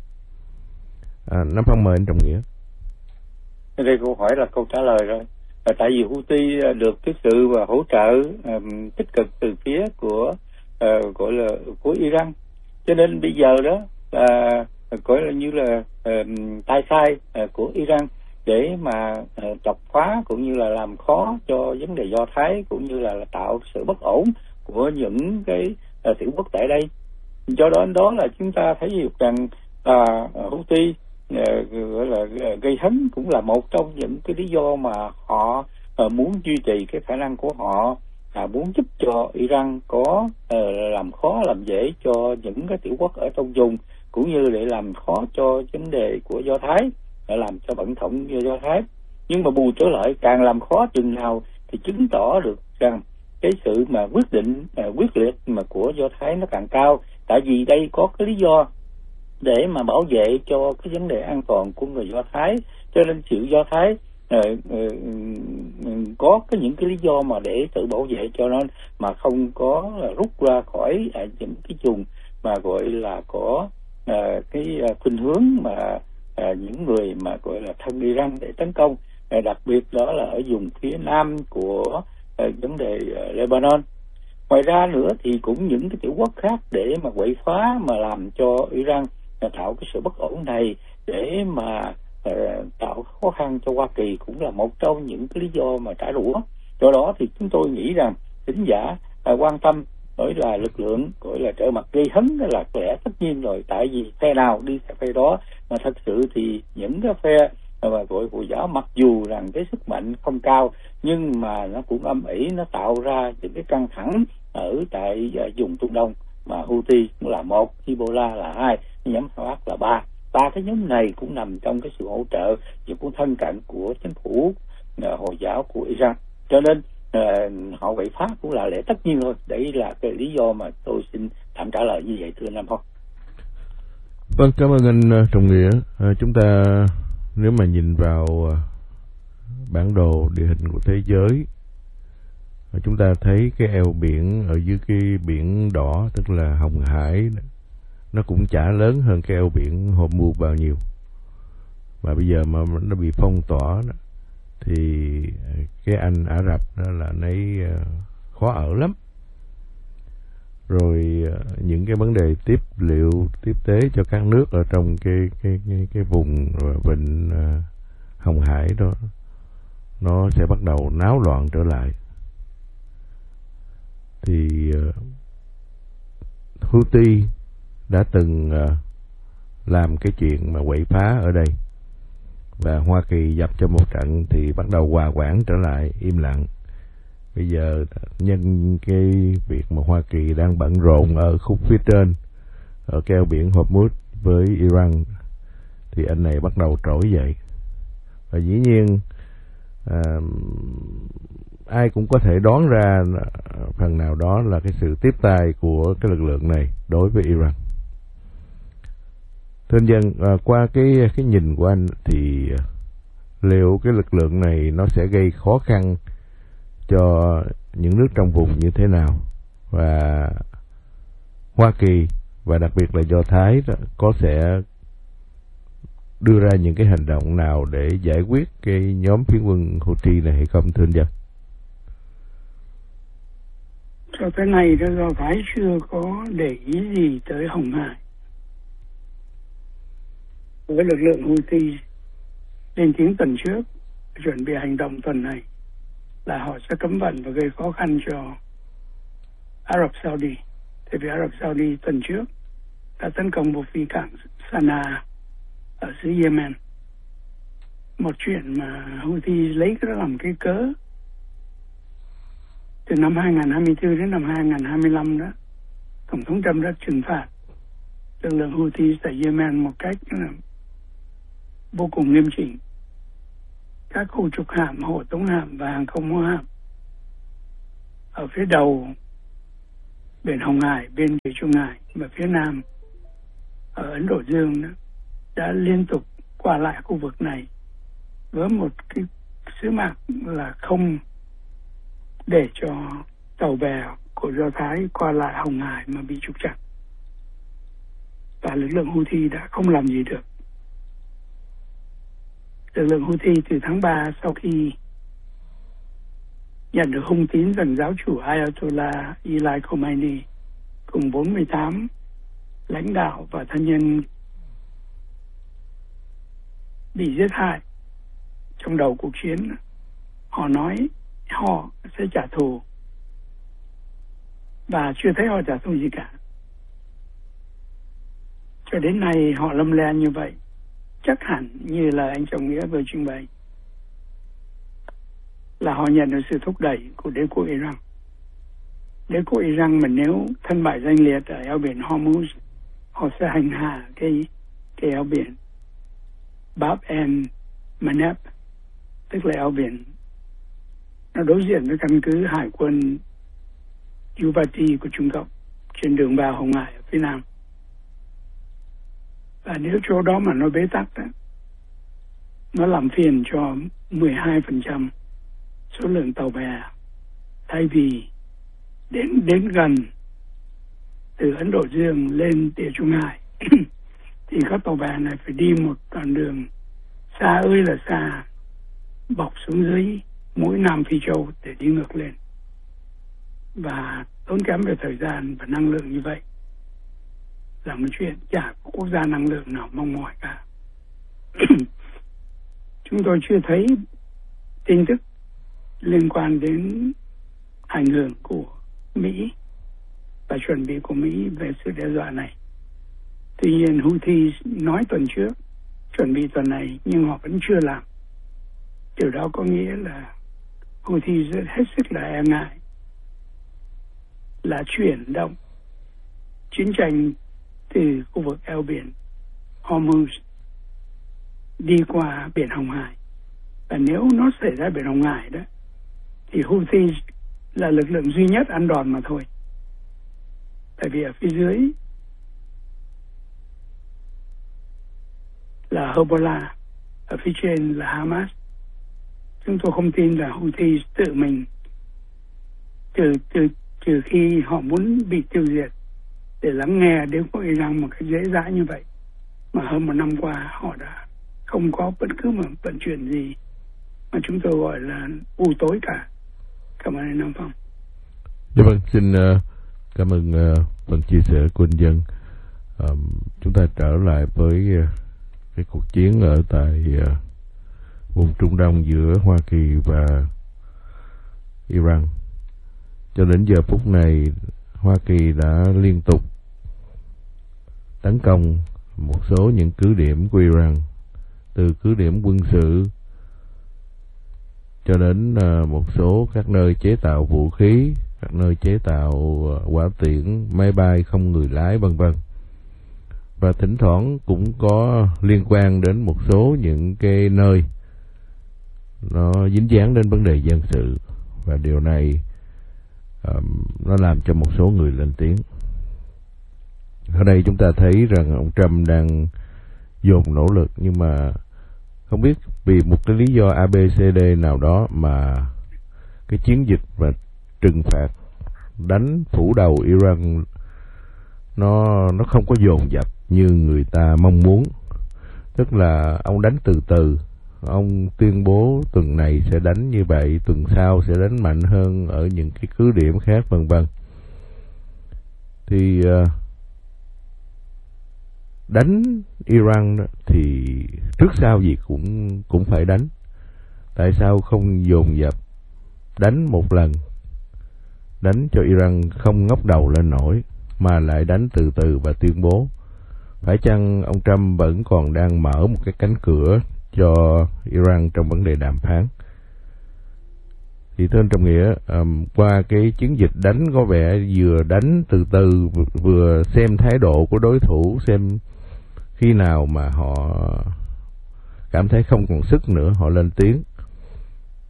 À, Nam Phong mời anh Trọng Nghĩa. Đây câu hỏi là câu trả lời rồi. À, tại vì Houthi được cái sự và hỗ trợ um, tích cực từ phía của uh, gọi là của Iran, cho nên bây giờ đó là uh, gọi là như là uh, tay sai uh, của Iran để mà uh, chọc phá cũng như là làm khó cho vấn đề Do Thái, cũng như là, là tạo sự bất ổn của những cái uh, tiểu quốc tại đây. Do đó đó là chúng ta thấy được rằng uh, Houthi uh, gọi là uh, gây hấn cũng là một trong những cái lý do mà họ uh, muốn duy trì cái khả năng của họ, uh, muốn giúp cho Iran có uh, làm khó làm dễ cho những cái tiểu quốc ở trong vùng, cũng như để làm khó cho vấn đề của Do Thái, để làm cho vận động Do Thái. Nhưng mà bù trở lại, càng làm khó chừng nào thì chứng tỏ được rằng cái sự mà quyết định uh, quyết liệt mà của Do Thái nó càng cao. Tại vì đây có cái lý do để mà bảo vệ cho cái vấn đề an toàn của người Do Thái, cho nên sự Do Thái uh, uh, có cái những cái lý do mà để tự bảo vệ cho nó, mà không có rút ra khỏi uh, những cái vùng mà gọi là có uh, cái uh, khuynh hướng mà uh, những người mà gọi là thân Iran để tấn công, uh, đặc biệt đó là ở vùng phía nam của uh, vấn đề uh, Lebanon. Ngoài ra nữa thì cũng những cái tiểu quốc khác để mà quậy phá, mà làm cho Iran tạo cái sự bất ổn này để mà uh, tạo khó khăn cho Hoa Kỳ, cũng là một trong những cái lý do mà trả đũa. Do đó thì chúng tôi nghĩ rằng thính giả uh, quan tâm nói là lực lượng gọi là trở mặt gây hấn là lẽ tất nhiên rồi, tại vì phe nào đi theo phe đó. Mà thật sự thì những cái phe mà gọi Hồi giáo mặc dù rằng cái sức mạnh không cao, nhưng mà nó cũng âm ỉ, nó tạo ra những cái căng thẳng ở tại uh, vùng Trung Đông. Mà Houthi cũng là một, Hezbollah là hai, nhóm Hamas là ba. Ba cái nhóm này cũng nằm trong cái sự hỗ trợ và cũng thân cận của chính phủ uh, Hồi giáo của Iran. Cho nên uh, họ quậy phá cũng là lẽ tất nhiên thôi. Đấy là cái lý do mà tôi xin tạm trả lời như vậy, thưa Nam Phong. Vâng, cảm ơn anh Trọng Nghĩa. À, chúng ta nếu mà nhìn vào bản đồ địa hình của thế giới, chúng ta thấy cái eo biển ở dưới cái biển đỏ, tức là Hồng Hải, nó cũng chả lớn hơn cái eo biển Hormuz bao nhiêu. Mà bây giờ mà nó bị phong tỏa đó, thì cái Anh Ả Rập đó là nấy khó ở lắm. Rồi những cái vấn đề tiếp liệu tiếp tế cho các nước ở trong cái cái cái, cái vùng vịnh uh, Hồng Hải đó, nó sẽ bắt đầu náo loạn trở lại. Thì uh, Houthi đã từng uh, làm cái chuyện mà quậy phá ở đây, và Hoa Kỳ dập cho một trận thì bắt đầu hòa quản trở lại, im lặng. Bây giờ nhân cái việc mà Hoa Kỳ đang bận rộn ở khúc phía trên, ở cái eo biển Hormuz với Iran, thì anh này bắt đầu trỗi dậy. Và dĩ nhiên à, ai cũng có thể đoán ra phần nào đó là cái sự tiếp tay của cái lực lượng này đối với Iran. Thưa anh Dân, à, qua cái cái nhìn của anh thì liệu cái lực lượng này nó sẽ gây khó khăn cho những nước trong vùng như thế nào, và Hoa Kỳ và đặc biệt là Do Thái đó, có sẽ đưa ra những cái hành động nào để giải quyết cái nhóm phiến quân Houthi này hay không, thưa anh Dân? Cho tới nay đó, Do Thái chưa có để ý gì tới Hồng Hải. Với lực lượng Houthi lên tiếng tuần trước chuẩn bị hành động tuần này là họ sẽ cấm vận và gây khó khăn cho Ả Rập Saudi. Tại vì Ả Rập Saudi tuần trước đã tấn công một phi cảng Sanaa ở xứ Yemen. Một chuyện mà Houthi lấy cái đó làm cái cớ. Từ năm hai không hai tư đến năm hai không hai lăm đó, Tổng thống Trump đã trừng phạt lực lượng Houthi tại Yemen một cách vô cùng nghiêm chỉnh. các khu trục hạm, hộ tống hạm và hàng không mẫu hạm ở phía đầu biển Hồng Hải, bên Địa Trung Hải và phía nam ở Ấn Độ Dương đó, đã liên tục qua lại khu vực này với một cái sứ mạng là không để cho tàu bè của Do Thái qua lại Hồng Hải mà bị trục chặt. Và lực lượng Houthi đã không làm gì được. Lực lượng Houthi từ tháng ba, sau khi nhận được hung tín rằng giáo chủ Ayatollah Ali Khamenei cùng bốn mươi tám lãnh đạo và thân nhân bị giết hại trong đầu cuộc chiến, họ nói họ sẽ trả thù, và chưa thấy họ trả thù gì cả. Cho đến nay họ lâm le như vậy, chắc hẳn như là anh chồng Nghĩa vừa trình bày, là họ nhận được sự thúc đẩy của đế quốc Iran. Đế quốc Iran mà nếu thân bại danh liệt ở eo biển Hormuz, họ sẽ hành hạ cái cái eo biển Bab el Mandeb, tức là eo biển nó đối diện với căn cứ hải quân Uvalde của Trung Cộng trên đường vào Hồng Hải ở phía nam. Và nếu chỗ đó mà nó bế tắc đó, nó làm phiền cho mười hai phần trăm số lượng tàu bè, thay vì đến đến gần từ Ấn Độ Dương lên Địa Trung Hải thì các tàu bè này phải đi một đoạn đường xa ơi là xa, bọc xuống dưới mũi Nam Phi Châu để đi ngược lên, và tốn kém về thời gian và năng lượng như vậy là một chuyện chả có quốc gia năng lượng nào mong mỏi cả. Chúng tôi chưa thấy tin tức liên quan đến ảnh hưởng của Mỹ và chuẩn bị của Mỹ về sự đe dọa này. Tuy nhiên Houthi nói tuần trước chuẩn bị tuần này, nhưng họ vẫn chưa làm. Điều đó có nghĩa là Houthi rất hết sức là e ngại là chuyển động chiến tranh từ khu vực eo biển Hormuz đi qua biển Hồng Hải. Và nếu nó xảy ra biển Hồng Hải đó thì Houthi là lực lượng duy nhất ăn đòn mà thôi. Tại vì ở phía dưới là Hezbollah, ở phía trên là Hamas. Chúng tôi không tin là Houthi tự mình trừ, trừ, trừ khi họ muốn bị tiêu diệt để lắng nghe đế quốc Iran một cách dễ dãi như vậy, mà hơn một năm qua họ đã không có bất cứ một vận chuyển gì mà chúng tôi gọi là u tối cả. Cảm ơn anh Nam Phong. Dạ vâng, xin uh, cảm ơn uh, phần chia sẻ của anh Dân. Uh, chúng ta trở lại với uh, cái cuộc chiến ở tại uh, vùng Trung Đông giữa Hoa Kỳ và Iran. Cho đến giờ phút này, Hoa Kỳ đã liên tục tấn công một số những cứ điểm của Iran, từ cứ điểm quân sự cho đến uh, một số các nơi chế tạo vũ khí, các nơi chế tạo uh, hỏa tiễn, máy bay không người lái vân vân. Và thỉnh thoảng cũng có liên quan đến một số những cái nơi nó dính dáng đến vấn đề dân sự, và điều này um, nó làm cho một số người lên tiếng. Ở đây chúng ta thấy rằng ông Trump đang dồn nỗ lực, nhưng mà không biết vì một cái lý do a bê xê đê nào đó mà cái chiến dịch và trừng phạt đánh phủ đầu Iran nó nó không có dồn dập như người ta mong muốn. Tức là ông đánh từ từ, ông tuyên bố tuần này sẽ đánh như vậy, tuần sau sẽ đánh mạnh hơn ở những cái cứ điểm khác vân vân. Thì uh, đánh Iran thì trước sau gì cũng cũng phải đánh. Tại sao không dồn dập đánh một lần, đánh cho Iran không ngóc đầu lên nổi, mà lại đánh từ từ và tuyên bố? Phải chăng ông Trump vẫn còn đang mở một cái cánh cửa cho Iran trong vấn đề đàm phán? Thì thưa anh Trọng Nghĩa, um, qua cái chiến dịch đánh có vẻ vừa đánh từ từ, vừa xem thái độ của đối thủ, xem khi nào mà họ cảm thấy không còn sức nữa họ lên tiếng,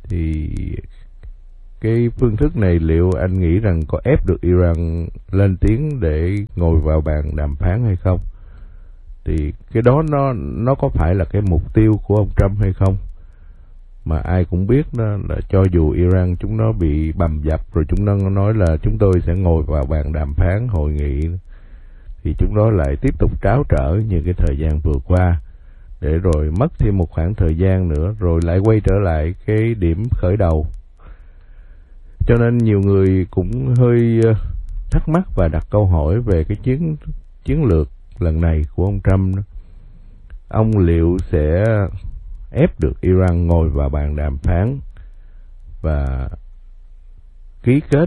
thì cái phương thức này liệu anh nghĩ rằng có ép được Iran lên tiếng để ngồi vào bàn đàm phán hay không? Thì cái đó nó nó có phải là cái mục tiêu của ông Trump hay không? Mà ai cũng biết đó là cho dù Iran chúng nó bị bầm dập rồi chúng nó nói là chúng tôi sẽ ngồi vào bàn đàm phán hội nghị, thì chúng nó lại tiếp tục tráo trở như cái thời gian vừa qua, để rồi mất thêm một khoảng thời gian nữa rồi lại quay trở lại cái điểm khởi đầu. Cho nên nhiều người cũng hơi thắc mắc và đặt câu hỏi về cái chiến chiến lược lần này của ông Trump đó. Ông liệu sẽ ép được Iran ngồi vào bàn đàm phán và ký kết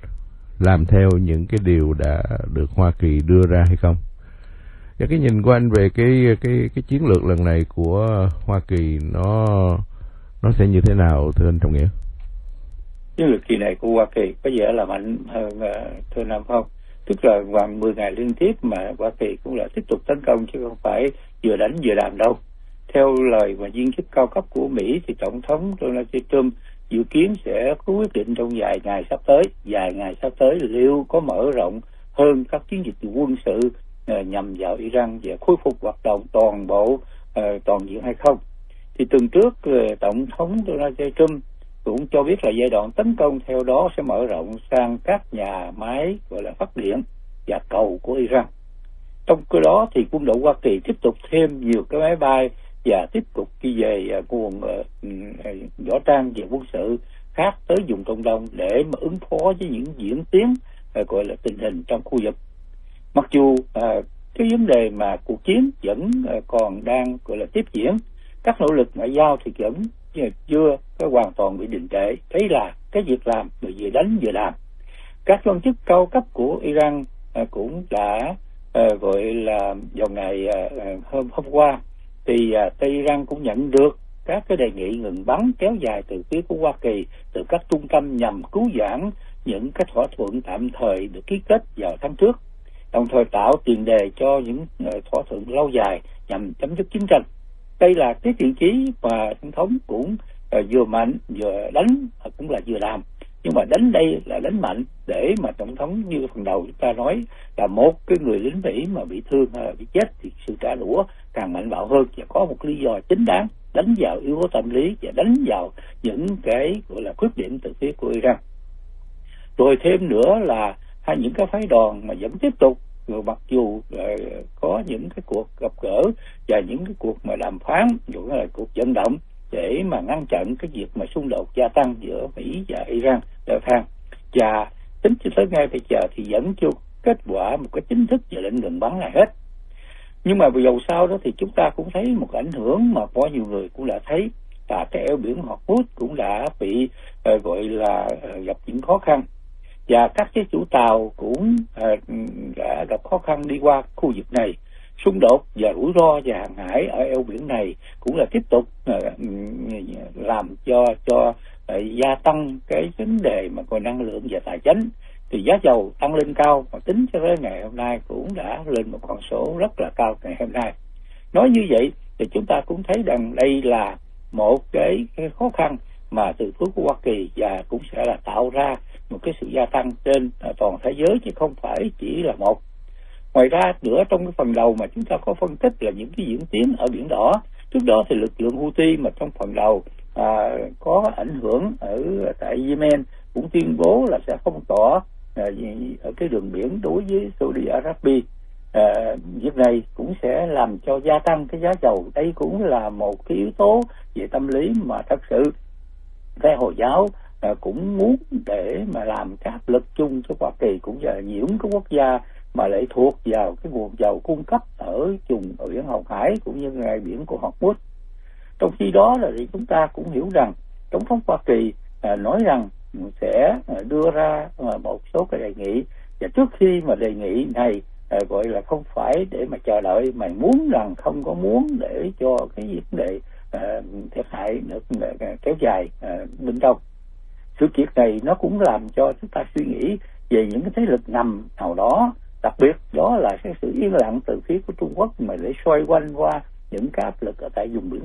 làm theo những cái điều đã được Hoa Kỳ đưa ra hay không? Và cái nhìn của anh về cái cái cái chiến lược lần này của Hoa Kỳ nó nó sẽ như thế nào, thưa anh Trọng Nghĩa? Chiến lược kỳ này của Hoa Kỳ có vẻ là mạnh hơn, thưa Nam Phong. Tức là gần mười ngày liên tiếp mà Hoa Kỳ cũng là tiếp tục tấn công chứ không phải vừa đánh vừa làm đâu. Theo lời mà viên chức cao cấp của Mỹ thì Tổng thống Donald Trump dự kiến sẽ có quyết định trong vài ngày sắp tới, vài ngày sắp tới liệu có mở rộng hơn các chiến dịch quân sự uh, nhằm vào Iran và khôi phục hoạt động toàn bộ uh, toàn diện hay không. Thì tuần trước uh, Tổng thống Donald Trump cũng cho biết là giai đoạn tấn công theo đó sẽ mở rộng sang các nhà máy gọi là phát điện và cầu của Iran. Trong cái đó thì quân đội Hoa Kỳ tiếp tục thêm nhiều cái máy bay và tiếp tục đi về uh, nguồn uh, võ trang và quân sự khác tới vùng Trung Đông để mà ứng phó với những diễn tiến uh, gọi là tình hình trong khu vực. Mặc dù uh, cái vấn đề mà cuộc chiến vẫn uh, còn đang gọi là tiếp diễn, các nỗ lực ngoại giao thì vẫn chưa có hoàn toàn bị đình trệ. Đấy là cái việc làm vừa đánh vừa làm. Các quan chức cao cấp của Iran uh, cũng đã uh, gọi là vào ngày uh, hôm hôm qua thì uh, Tây Iran cũng nhận được các cái đề nghị ngừng bắn kéo dài từ phía của Hoa Kỳ, từ các trung tâm nhằm cứu vãn những cái thỏa thuận tạm thời được ký kết vào tháng trước, đồng thời tạo tiền đề cho những uh, thỏa thuận lâu dài nhằm chấm dứt chiến tranh. Đây là cái thiện chí mà tổng thống cũng uh, vừa mạnh vừa đánh, uh, cũng là vừa làm. Nhưng mà đánh đây là đánh mạnh để mà tổng thống như phần đầu chúng ta nói là một cái người lính Mỹ mà bị thương hay là bị chết thì sự trả đũa càng mạnh bạo hơn, và có một lý do chính đáng đánh vào yếu tố tâm lý và đánh vào những cái gọi là khuyết điểm từ phía của Iran. Rồi thêm nữa là hay những cái phái đoàn mà vẫn tiếp tục, rồi mặc dù uh, có những cái cuộc gặp gỡ và những cái cuộc mà đàm phán, dù là cuộc vận động để mà ngăn chặn cái việc mà xung đột gia tăng giữa Mỹ và Iran leo thang, và tính cho tới ngay bây giờ thì vẫn chưa kết quả một cái chính thức về lệnh ngừng bắn nào hết. Nhưng mà dầu sau đó thì chúng ta cũng thấy một ảnh hưởng mà có nhiều người cũng đã thấy là cái eo biển Hormuz cũng đã bị uh, gọi là uh, gặp những khó khăn, và các cái chủ tàu cũng uh, đã gặp khó khăn đi qua khu vực này. Xung đột và rủi ro và hàng hải ở eo biển này cũng là tiếp tục uh, làm cho cho uh, gia tăng cái vấn đề mà còn năng lượng và tài chính. Thì giá dầu tăng lên cao, mà tính cho tới ngày hôm nay cũng đã lên một con số rất là cao ngày hôm nay. Nói như vậy thì chúng ta cũng thấy rằng đây là một cái, cái khó khăn mà từ phía của Hoa Kỳ, và cũng sẽ là tạo ra một cái sự gia tăng trên uh, toàn thế giới chứ không phải chỉ là một. Ngoài ra nữa, trong cái phần đầu mà chúng ta có phân tích là những cái diễn tiến ở Biển Đỏ. Trước đó thì lực lượng Houthi mà trong phần đầu à, có ảnh hưởng ở tại Yemen cũng tuyên bố là sẽ phong tỏa à, ở cái đường biển đối với Saudi Arabia. À, việc này cũng sẽ làm cho gia tăng cái giá dầu. Đây cũng là một cái yếu tố về tâm lý mà thật sự phe Hồi giáo à, cũng muốn để mà làm cái áp lực chung cho Hoa Kỳ cũng như là những cái quốc gia mà lệ thuộc vào cái nguồn dầu cung cấp ở vùng ở biển Hồng Hải cũng như ngay biển của Hormuz. Trong khi đó là thì chúng ta cũng hiểu rằng tổng thống Hoa Kỳ à, nói rằng sẽ đưa ra à, một số cái đề nghị, và trước khi mà đề nghị này à, gọi là không phải để mà chờ đợi, mà muốn rằng không có muốn để cho cái vấn đề à, thiệt hại được à, kéo dài à, bên trong. Sự kiện này nó cũng làm cho chúng ta suy nghĩ về những cái thế lực ngầm nào đó, đặc biệt đó là cái sự yên lặng từ phía của Trung Quốc mà để xoay quanh qua những cái áp lực ở tại vùng Biển Đông.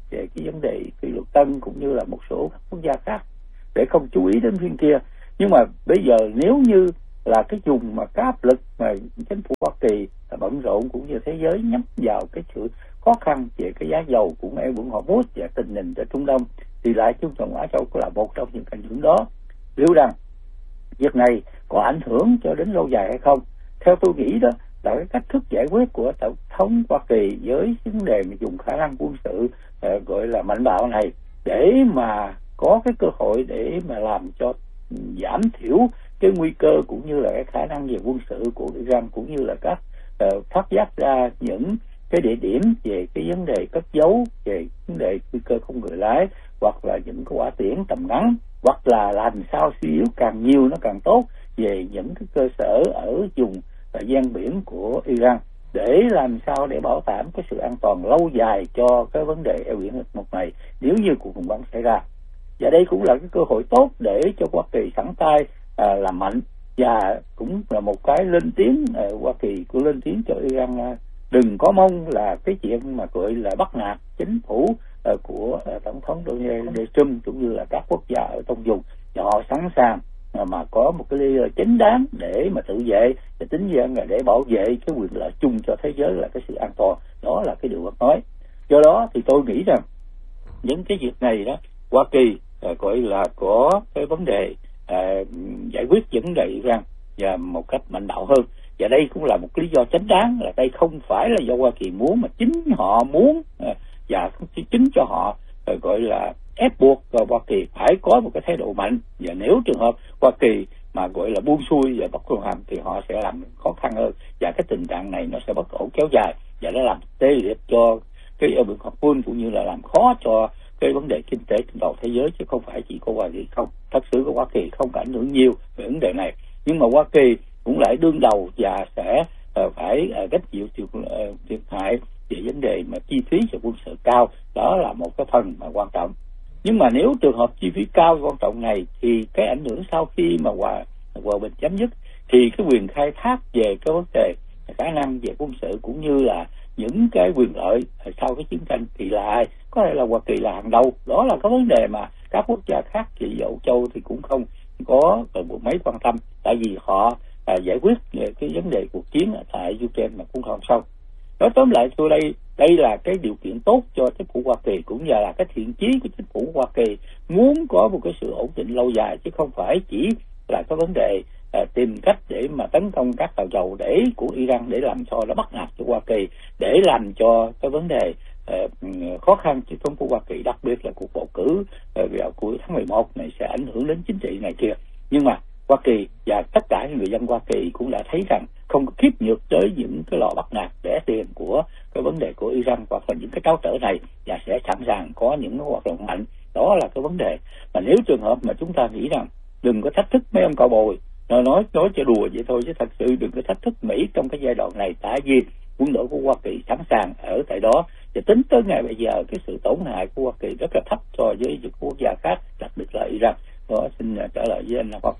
về cái vấn đề phi luật tân cũng như là một số các quốc gia khác để không chú ý đến phiên kia. Nhưng mà bây giờ nếu như là cái vùng mà cái áp lực mà chính phủ Hoa Kỳ bận rộn cũng như thế giới nhắm vào cái sự khó khăn về cái giá dầu của Eo Biển Hormuz và tình hình ở Trung Đông, thì lại Trung Cộng Á Châu cũng là một trong những ảnh hưởng đó. Liệu rằng việc này có ảnh hưởng cho đến lâu dài hay không? Theo tôi nghĩ đó là cái cách thức giải quyết của Tổng thống Hoa Kỳ với vấn đề mà dùng khả năng quân sự uh, gọi là mạnh bạo này để mà có cái cơ hội để mà làm cho giảm thiểu cái nguy cơ cũng như là cái khả năng về quân sự của Iran, cũng như là các uh, phát giác ra những cái địa điểm về cái vấn đề cất giấu, về vấn đề nguy cơ không người lái, hoặc là những cái quả tiễn tầm ngắn, hoặc là làm sao suy yếu càng nhiều nó càng tốt về những cái cơ sở ở vùng gian biển của Iran, để làm sao để bảo đảm cái sự an toàn lâu dài cho cái vấn đề eo biển một này nếu như cuộc khủng hoảng xảy ra. Và đây cũng là cái cơ hội tốt để cho Hoa Kỳ sẵn tay à, làm mạnh, và cũng là một cái lên tiếng à, Hoa Kỳ cũng lên tiếng cho Iran à, đừng có mong là cái chuyện mà gọi là bắt nạt chính phủ à, của à, tổng thống Donald Trump cũng như là các quốc gia ở trong vùng, và họ sẵn sàng à, mà có một cái lý do chính đáng để mà tự vệ, và tính rằng là để bảo vệ cái quyền lợi chung cho thế giới là cái sự an toàn. Đó là cái điều Phật nói. Do đó thì tôi nghĩ rằng những cái việc này đó Hoa Kỳ à, gọi là có cái vấn đề à, giải quyết vấn đề Iran và một cách mạnh bạo hơn. Và đây cũng là một lý do chính đáng, là đây không phải là do Hoa Kỳ muốn, mà chính họ muốn à, và chính cho họ à, gọi là ép buộc Hoa Kỳ phải có một cái thái độ mạnh. Và nếu trường hợp Hoa Kỳ mà gọi là buông xuôi và bất làm thì họ sẽ làm khó khăn hơn, và cái tình trạng này nó sẽ bất ổn kéo dài, và nó làm tê liệt cho cái eo biển Hormuz cũng như là làm khó cho cái vấn đề kinh tế trên toàn thế giới, chứ không phải chỉ có Hoa Kỳ không. Thật sự của Hoa Kỳ không ảnh hưởng nhiều về vấn đề này, nhưng mà Hoa Kỳ cũng lại đương đầu và sẽ uh, phải uh, gánh chịu thiệt uh, hại về vấn đề mà chi phí cho quân sự cao. Đó là một cái phần mà quan trọng. Nhưng mà nếu trường hợp chi phí cao quan trọng này thì cái ảnh hưởng sau khi mà hòa hòa bình chấm dứt thì cái quyền khai thác về cái vấn đề khả năng về quân sự cũng như là những cái quyền lợi sau cái chiến tranh thì là ai? Có thể là Hoa Kỳ là hàng đầu. Đó là cái vấn đề mà các quốc gia khác chỉ Âu Châu thì cũng không có một mấy quan tâm, tại vì họ à, giải quyết cái vấn đề cuộc chiến tại Ukraine mà cũng không xong. Nói tóm lại tôi đây đây là cái điều kiện tốt cho chính phủ Hoa Kỳ, cũng như là cái thiện chí của chính phủ Hoa Kỳ muốn có một cái sự ổn định lâu dài, chứ không phải chỉ là cái vấn đề à, tìm cách để mà tấn công các tàu dầu để của Iran để làm cho nó bắt nạt cho Hoa Kỳ, để làm cho cái vấn đề à, khó khăn cho chính phủ Hoa Kỳ, đặc biệt là cuộc bầu cử à, vào cuối tháng mười một này sẽ ảnh hưởng đến chính trị này kia. Nhưng mà Hoa Kỳ và tất cả người dân Hoa Kỳ cũng đã thấy rằng không có khiếp nhược tới những cái lò bắt nạt rẻ tiền của cái vấn đề của Iran hoặc là những cái tráo trở này, và sẽ sẵn sàng có những hoạt động mạnh. Đó là cái vấn đề mà nếu trường hợp mà chúng ta nghĩ rằng đừng có thách thức mấy ông cò bồi, nói nói nói cho đùa vậy thôi, chứ thật sự đừng có thách thức Mỹ trong cái giai đoạn này, tại vì quân đội của Hoa Kỳ sẵn sàng ở tại đó. Và tính tới ngày bây giờ cái sự tổn hại của Hoa Kỳ rất là thấp so với những quốc gia khác, đặc biệt là Iran. Đó, xin trả lời với anh Nam Phong.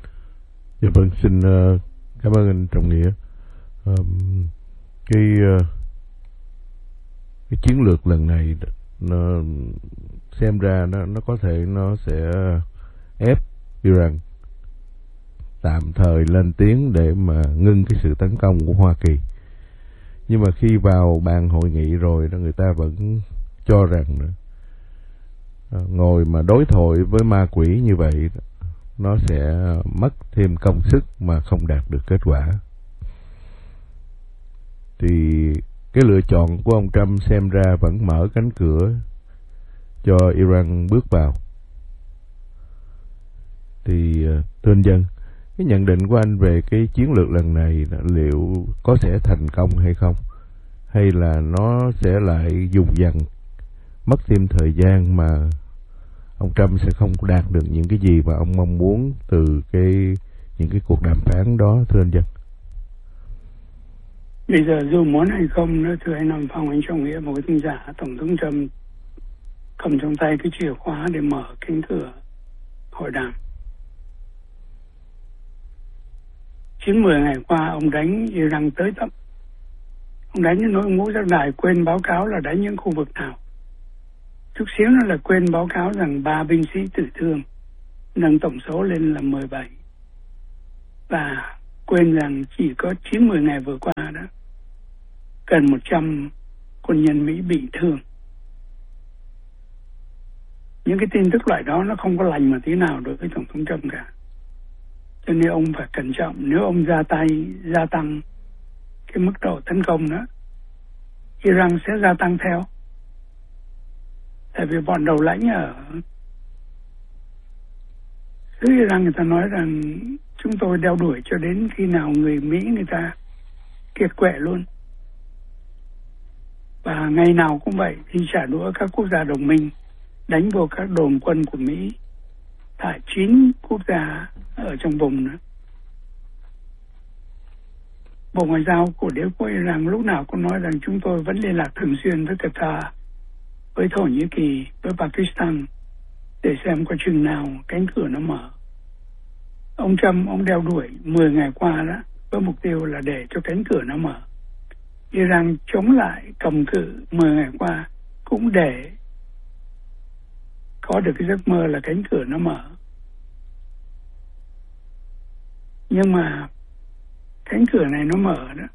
Dạ vâng, xin uh, cảm ơn anh Trọng Nghĩa. Um, cái uh, cái chiến lược lần này nó xem ra nó nó có thể nó sẽ ép Iran tạm thời lên tiếng để mà ngưng cái sự tấn công của Hoa Kỳ. Nhưng mà khi vào bàn hội nghị rồi đó, người ta vẫn cho rằng nữa, uh, ngồi mà đối thoại với ma quỷ như vậy nó sẽ mất thêm công sức mà không đạt được kết quả. Thì cái lựa chọn của ông Trump xem ra vẫn mở cánh cửa cho Iran bước vào. Thì thưa anh Dân, cái nhận định của anh về cái chiến lược lần này liệu có sẽ thành công hay không, hay là nó sẽ lại dùng dần mất thêm thời gian mà ông Trump sẽ không đạt được những cái gì mà ông mong muốn từ cái những cái cuộc đàm phán đó, thưa anh Dân? Bây giờ dù muốn hay không nữa, thưa anh Nam Phong, anh Trọng Nghĩa, một cái tin giả, Tổng thống Trump cầm trong tay cái chìa khóa để mở cánh cửa hội đàm. Chín mười ngày qua ông đánh Iran tới tận, ông đánh những nỗi ngũ giác đài, quên báo cáo là đánh những khu vực nào. Chút xíu nữa là quên báo cáo rằng ba binh sĩ tử thương, nâng tổng số lên là mười bảy. Và quên rằng chỉ có chín mươi ngày vừa qua đó, gần một trăm quân nhân Mỹ bị thương. Những cái tin tức loại đó nó không có lành mà tí nào đối với Tổng thống Trump cả. Cho nên ông phải cẩn trọng. Nếu ông ra tay gia tăng cái mức độ tấn công đó, Iran sẽ gia tăng theo. Tại vì bọn đầu lãnh ở xứ Iran người ta nói rằng chúng tôi đeo đuổi cho đến khi nào người Mỹ người ta kiệt quệ luôn. Và ngày nào cũng vậy thì trả đũa các quốc gia đồng minh đánh vô các đồn quân của Mỹ tại chín quốc gia ở trong vùng nữa. Bộ Ngoại giao của đế quốc Iran lúc nào cũng nói rằng chúng tôi vẫn liên lạc thường xuyên với Qatar, với Thổ Nhĩ Kỳ, với Pakistan để xem có chừng nào cánh cửa nó mở. Ông Trump, ông đeo đuổi mười ngày qua đó với mục tiêu là để cho cánh cửa nó mở. Iran chống lại cầm cự mười ngày qua cũng để có được cái giấc mơ là cánh cửa nó mở. Nhưng mà cánh cửa này nó mở đó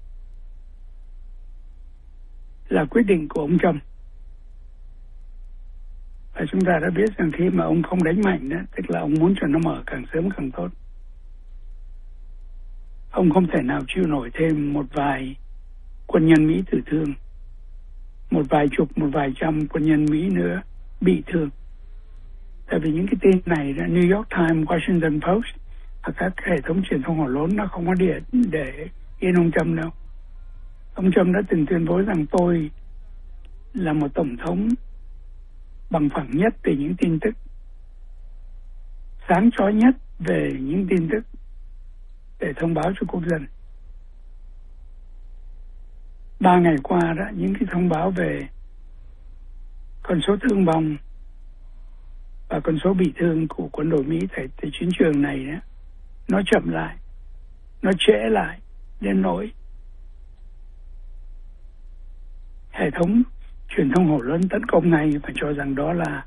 là quyết định của ông Trump. Và chúng ta đã biết rằng khi mà ông không đánh mạnh đó, tức là ông muốn cho nó mở càng sớm càng tốt. Ông không thể nào chịu nổi thêm một vài quân nhân Mỹ tử thương, một vài chục, một vài trăm quân nhân Mỹ nữa bị thương. Tại vì những cái tin này đó, New York Times, Washington Post và các hệ thống truyền thông hỏa lớn nó không có điện để yên ông Trump đâu. Ông Trump đã từng tuyên bố rằng tôi là một tổng thống bằng phẳng nhất về những tin tức, sáng chói nhất về những tin tức để thông báo cho quốc dân. Ba ngày qua đó, những cái thông báo về con số thương vong và con số bị thương của quân đội Mỹ tại, tại chiến trường này đó, nó chậm lại, nó trễ lại đến nỗi hệ thống truyền thông hổ lớn tấn công ngay và cho rằng đó là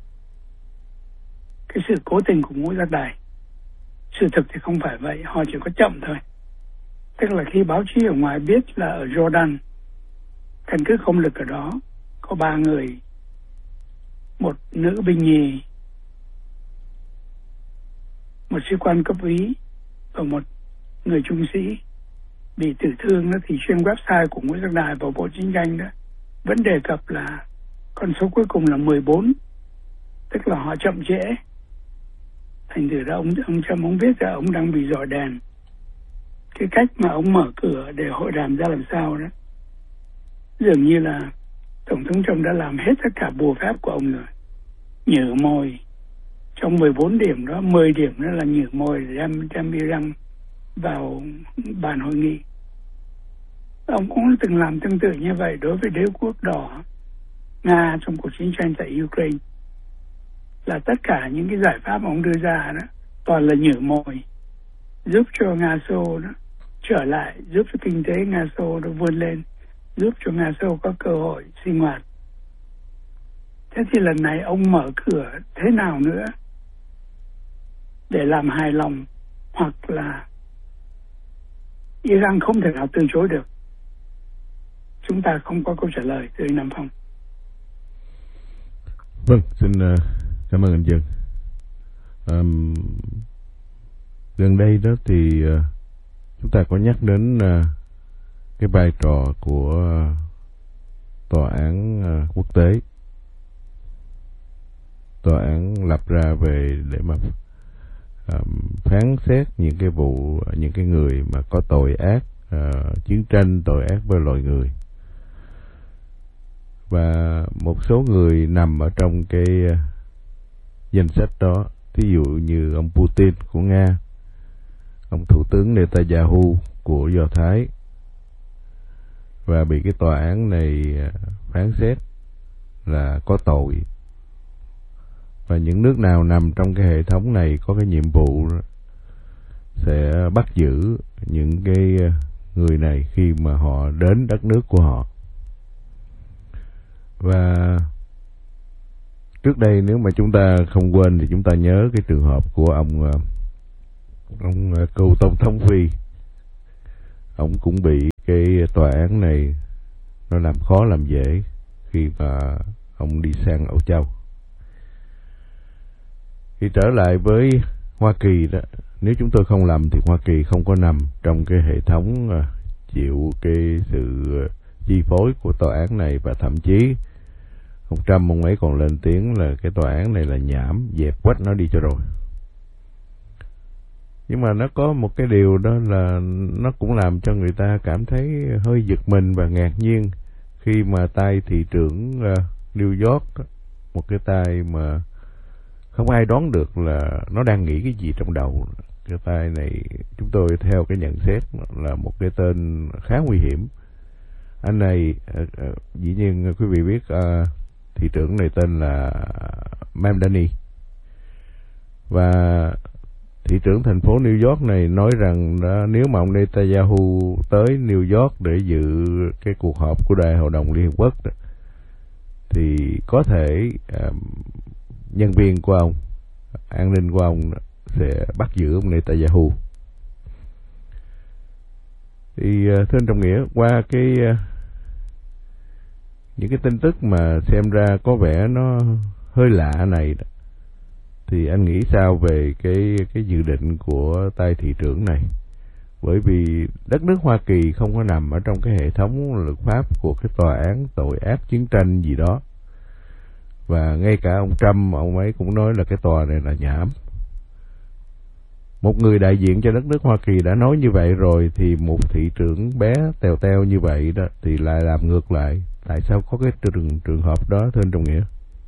cái sự cố tình của ngũ giác đài. Sự thực thì không phải vậy, họ chỉ có chậm thôi. Tức là khi báo chí ở ngoài biết là ở Jordan, căn cứ không lực ở đó có ba người, một nữ binh nhì, một sĩ quan cấp úy và một người trung sĩ bị tử thương đó, thì trên website của ngũ giác đài và Bộ Chiến tranh đó vẫn đề cập là con số cuối cùng là mười bốn, tức là họ chậm trễ. Thành thử ra ông ông Trump ông biết là ông đang bị dọi đèn. Cái cách mà ông mở cửa để hội đàm ra làm sao đó, dường như là Tổng thống Trump đã làm hết tất cả bùa phép của ông rồi. Nhử mồi trong mười bốn điểm đó, mười điểm đó là nhử mồi để đem, đem Iran vào bàn hội nghị. Ông cũng từng làm tương tự như vậy đối với đế quốc đỏ Nga trong cuộc chiến tranh tại Ukraine. Là tất cả những cái giải pháp mà ông đưa ra đó toàn là nhử mồi, giúp cho Nga Xô đó trở lại, giúp cho kinh tế Nga Xô nó vươn lên, giúp cho Nga Xô có cơ hội sinh hoạt. Thế thì lần này ông mở cửa thế nào nữa để làm hài lòng, hoặc là Iran không thể nào từ chối được? Chúng ta không có câu trả lời từ Nam Phong. Vâng, xin uh, cảm ơn anh Dân. Um, gần đây đó thì uh, chúng ta có nhắc đến uh, cái vai trò của uh, tòa án uh, quốc tế, tòa án lập ra về để mà um, phán xét những cái vụ, những cái người mà có tội ác, uh, chiến tranh, tội ác với loài người. Và một số người nằm ở trong cái uh, danh sách đó, thí dụ như ông Putin của Nga, ông Thủ tướng Netanyahu của Do Thái, và bị cái tòa án này uh, phán xét là có tội. Và những nước nào nằm trong cái hệ thống này có cái nhiệm vụ sẽ bắt giữ những cái người này khi mà họ đến đất nước của họ. Và trước đây nếu mà chúng ta không quên thì chúng ta nhớ cái trường hợp của ông ông cựu tổng thống Phi. Ông cũng bị cái tòa án này nó làm khó làm dễ khi mà ông đi sang Âu Châu. Khi trở lại với Hoa Kỳ đó, nếu chúng tôi không lầm thì Hoa Kỳ không có nằm trong cái hệ thống chịu cái sự chi phối của tòa án này, và thậm chí ông Trump ông ấy còn lên tiếng là cái tòa án này là nhảm, dẹp quách nó đi cho rồi. Nhưng mà nó có một cái điều đó là nó cũng làm cho người ta cảm thấy hơi giật mình và ngạc nhiên khi mà tay thị trưởng uh, New York đó, một cái tay mà không ai đoán được là nó đang nghĩ cái gì trong đầu. Cái tay này chúng tôi theo cái nhận xét là một cái tên khá nguy hiểm. Anh này uh, uh, dĩ nhiên quý vị biết uh, thị trưởng này tên là Mamdani, và thị trưởng thành phố New York này nói rằng đó, nếu mà ông Netanyahu tới New York để dự cái cuộc họp của Đại hội đồng Liên Hợp Quốc đó, thì có thể uh, nhân viên của ông, an ninh của ông sẽ bắt giữ ông Netanyahu. Thì uh, thưa anh Trọng Nghĩa, qua cái uh, những cái tin tức mà xem ra có vẻ nó hơi lạ này đó, thì anh nghĩ sao về cái cái dự định của tay thị trưởng này? Bởi vì đất nước Hoa Kỳ không có nằm ở trong cái hệ thống luật pháp của cái tòa án tội ác chiến tranh gì đó, và ngay cả ông Trump ông ấy cũng nói là cái tòa này là nhảm. Một người đại diện cho đất nước Hoa Kỳ đã nói như vậy rồi, thì một thị trưởng bé tèo teo như vậy đó thì lại làm ngược lại. Tại sao có cái trường trường hợp đó, thưa anh Trọng Nghĩa?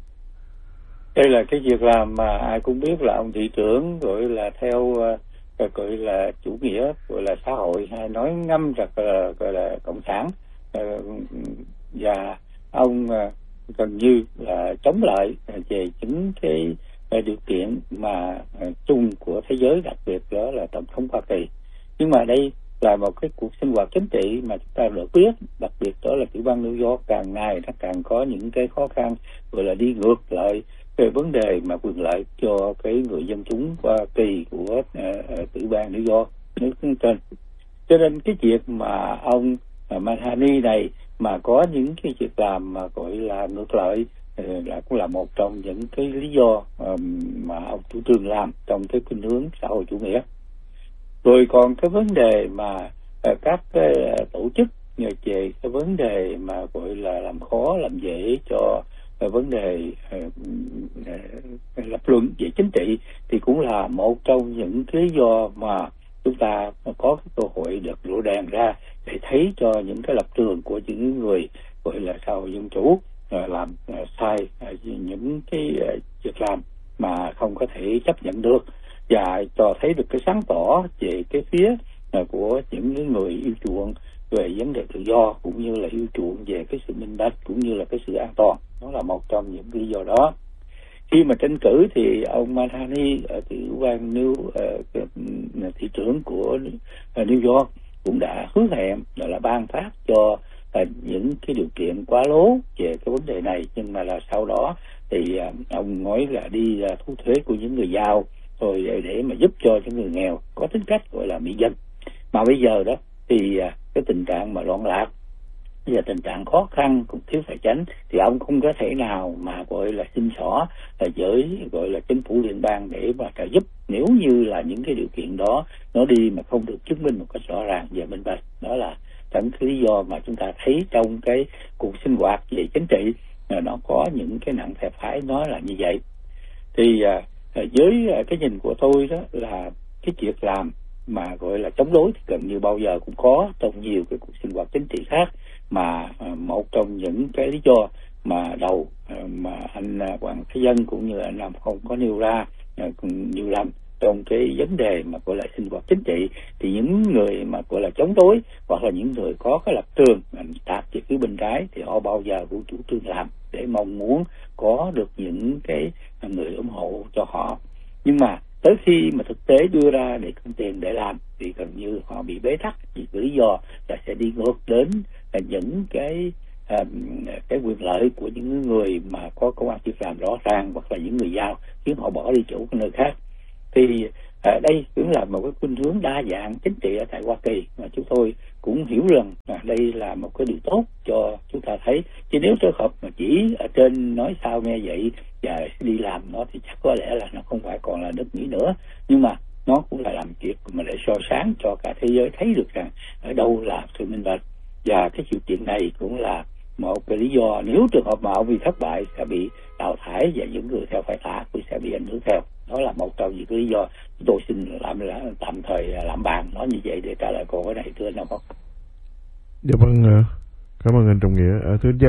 Đây là cái việc làm mà ai cũng biết là ông thị trưởng gọi là theo uh, gọi là chủ nghĩa, gọi là xã hội, hay nói ngâm rằng là gọi là cộng sản, uh, và ông uh, gần như là chống lại về chính cái uh, điều kiện mà uh, chung của thế giới, đặc biệt đó là tổng thống Hoa Kỳ. Nhưng mà đây là một cái cuộc sinh hoạt chính trị mà chúng ta được biết, đặc biệt đó là tiểu bang New York càng ngày nó càng có những cái khó khăn, gọi là đi ngược lại về vấn đề mà quyền lợi cho cái người dân chúng Hoa Kỳ của uh, tiểu bang New York nước trên. Cho nên cái việc mà ông uh, Manhani này mà có những cái việc làm mà gọi là ngược lại uh, là cũng là một trong những cái lý do um, mà ông chủ trương làm trong cái khuynh hướng xã hội chủ nghĩa. Rồi còn cái vấn đề mà uh, các cái uh, tổ chức nhờ về cái vấn đề mà gọi là làm khó làm dễ cho uh, vấn đề uh, uh, lập luận về chính trị, thì cũng là một trong những cái lý do mà chúng ta có cái cơ hội được lộ đèn ra để thấy cho những cái lập trường của những người gọi là xã hội dân chủ uh, làm uh, sai uh, những cái uh, việc làm mà không có thể chấp nhận được, và cho thấy được cái sáng tỏ về cái phía của những người yêu chuộng về vấn đề tự do, cũng như là yêu chuộng về cái sự minh bạch, cũng như là cái sự an toàn. Đó là một trong những lý do đó. Khi mà tranh cử thì ông Manhani ở tiểu bang New uh, thị trưởng của uh, New York cũng đã hứa hẹn là, là ban phát cho uh, những cái điều kiện quá lố về cái vấn đề này, nhưng mà là sau đó thì uh, ông nói là đi uh, thu thuế của những người giàu rồi để, để mà giúp cho những người nghèo có tính cách gọi là mỹ dân. Mà bây giờ đó thì cái tình trạng mà loạn lạc và tình trạng khó khăn cũng thiếu tài chính, thì ông không có thể nào mà gọi là xin xỏ là với gọi là chính phủ liên bang để mà trợ giúp, nếu như là những cái điều kiện đó nó đi mà không được chứng minh một cách rõ ràng và minh bạch. Đó là những cái lý do mà chúng ta thấy trong cái cuộc sinh hoạt về chính trị là nó có những cái nặng thẻ phải nói là như vậy. Thì với cái nhìn của tôi đó là cái việc làm mà gọi là chống đối thì gần như bao giờ cũng có trong nhiều cái cuộc sinh hoạt chính trị khác, mà một trong những cái lý do mà đầu mà anh Hoàng Thế Dân cũng như anh Nam không có nêu ra nhiều lần trong cái vấn đề mà gọi là sinh hoạt chính trị, thì những người mà gọi là chống đối hoặc là những người có cái lập trường tạp về phía bên trái thì họ bao giờ cũng chủ trương làm để mong muốn có được những cái người ủng hộ cho họ. Nhưng mà tới khi mà thực tế đưa ra để cần tiền để làm thì gần như họ bị bế tắc vì lý do là sẽ đi ngược đến là những cái à, cái quyền lợi của những người mà có công ăn việc làm rõ ràng, hoặc là những người giàu khiến họ bỏ đi chỗ cái nơi khác. Thì à, đây cũng là một cái khuynh hướng đa dạng chính trị ở tại Hoa Kỳ mà chúng tôi cũng hiểu rằng à, đây là một cái điều tốt cho chúng ta thấy. Chứ nếu trường hợp mà chỉ ở trên nói sao nghe vậy và đi làm nó thì chắc có lẽ là nó không phải còn là nước Mỹ nữa, nhưng mà nó cũng là làm việc mà để soi sáng cho cả thế giới thấy được rằng ở đâu là sự minh bạch. Và cái sự kiện này cũng là một cái lý do nếu trường hợp mà ông vì thất bại sẽ bị đào thải và những người theo phải thả cũng sẽ bị ảnh hưởng theo. Đó là một trong những cái lý do tôi xin làm tạm thời làm bàn nói như vậy để trả lời câu hỏi này, thưa anh Ông. Dạ vâng, cảm ơn anh Trọng Nghĩa. Thưa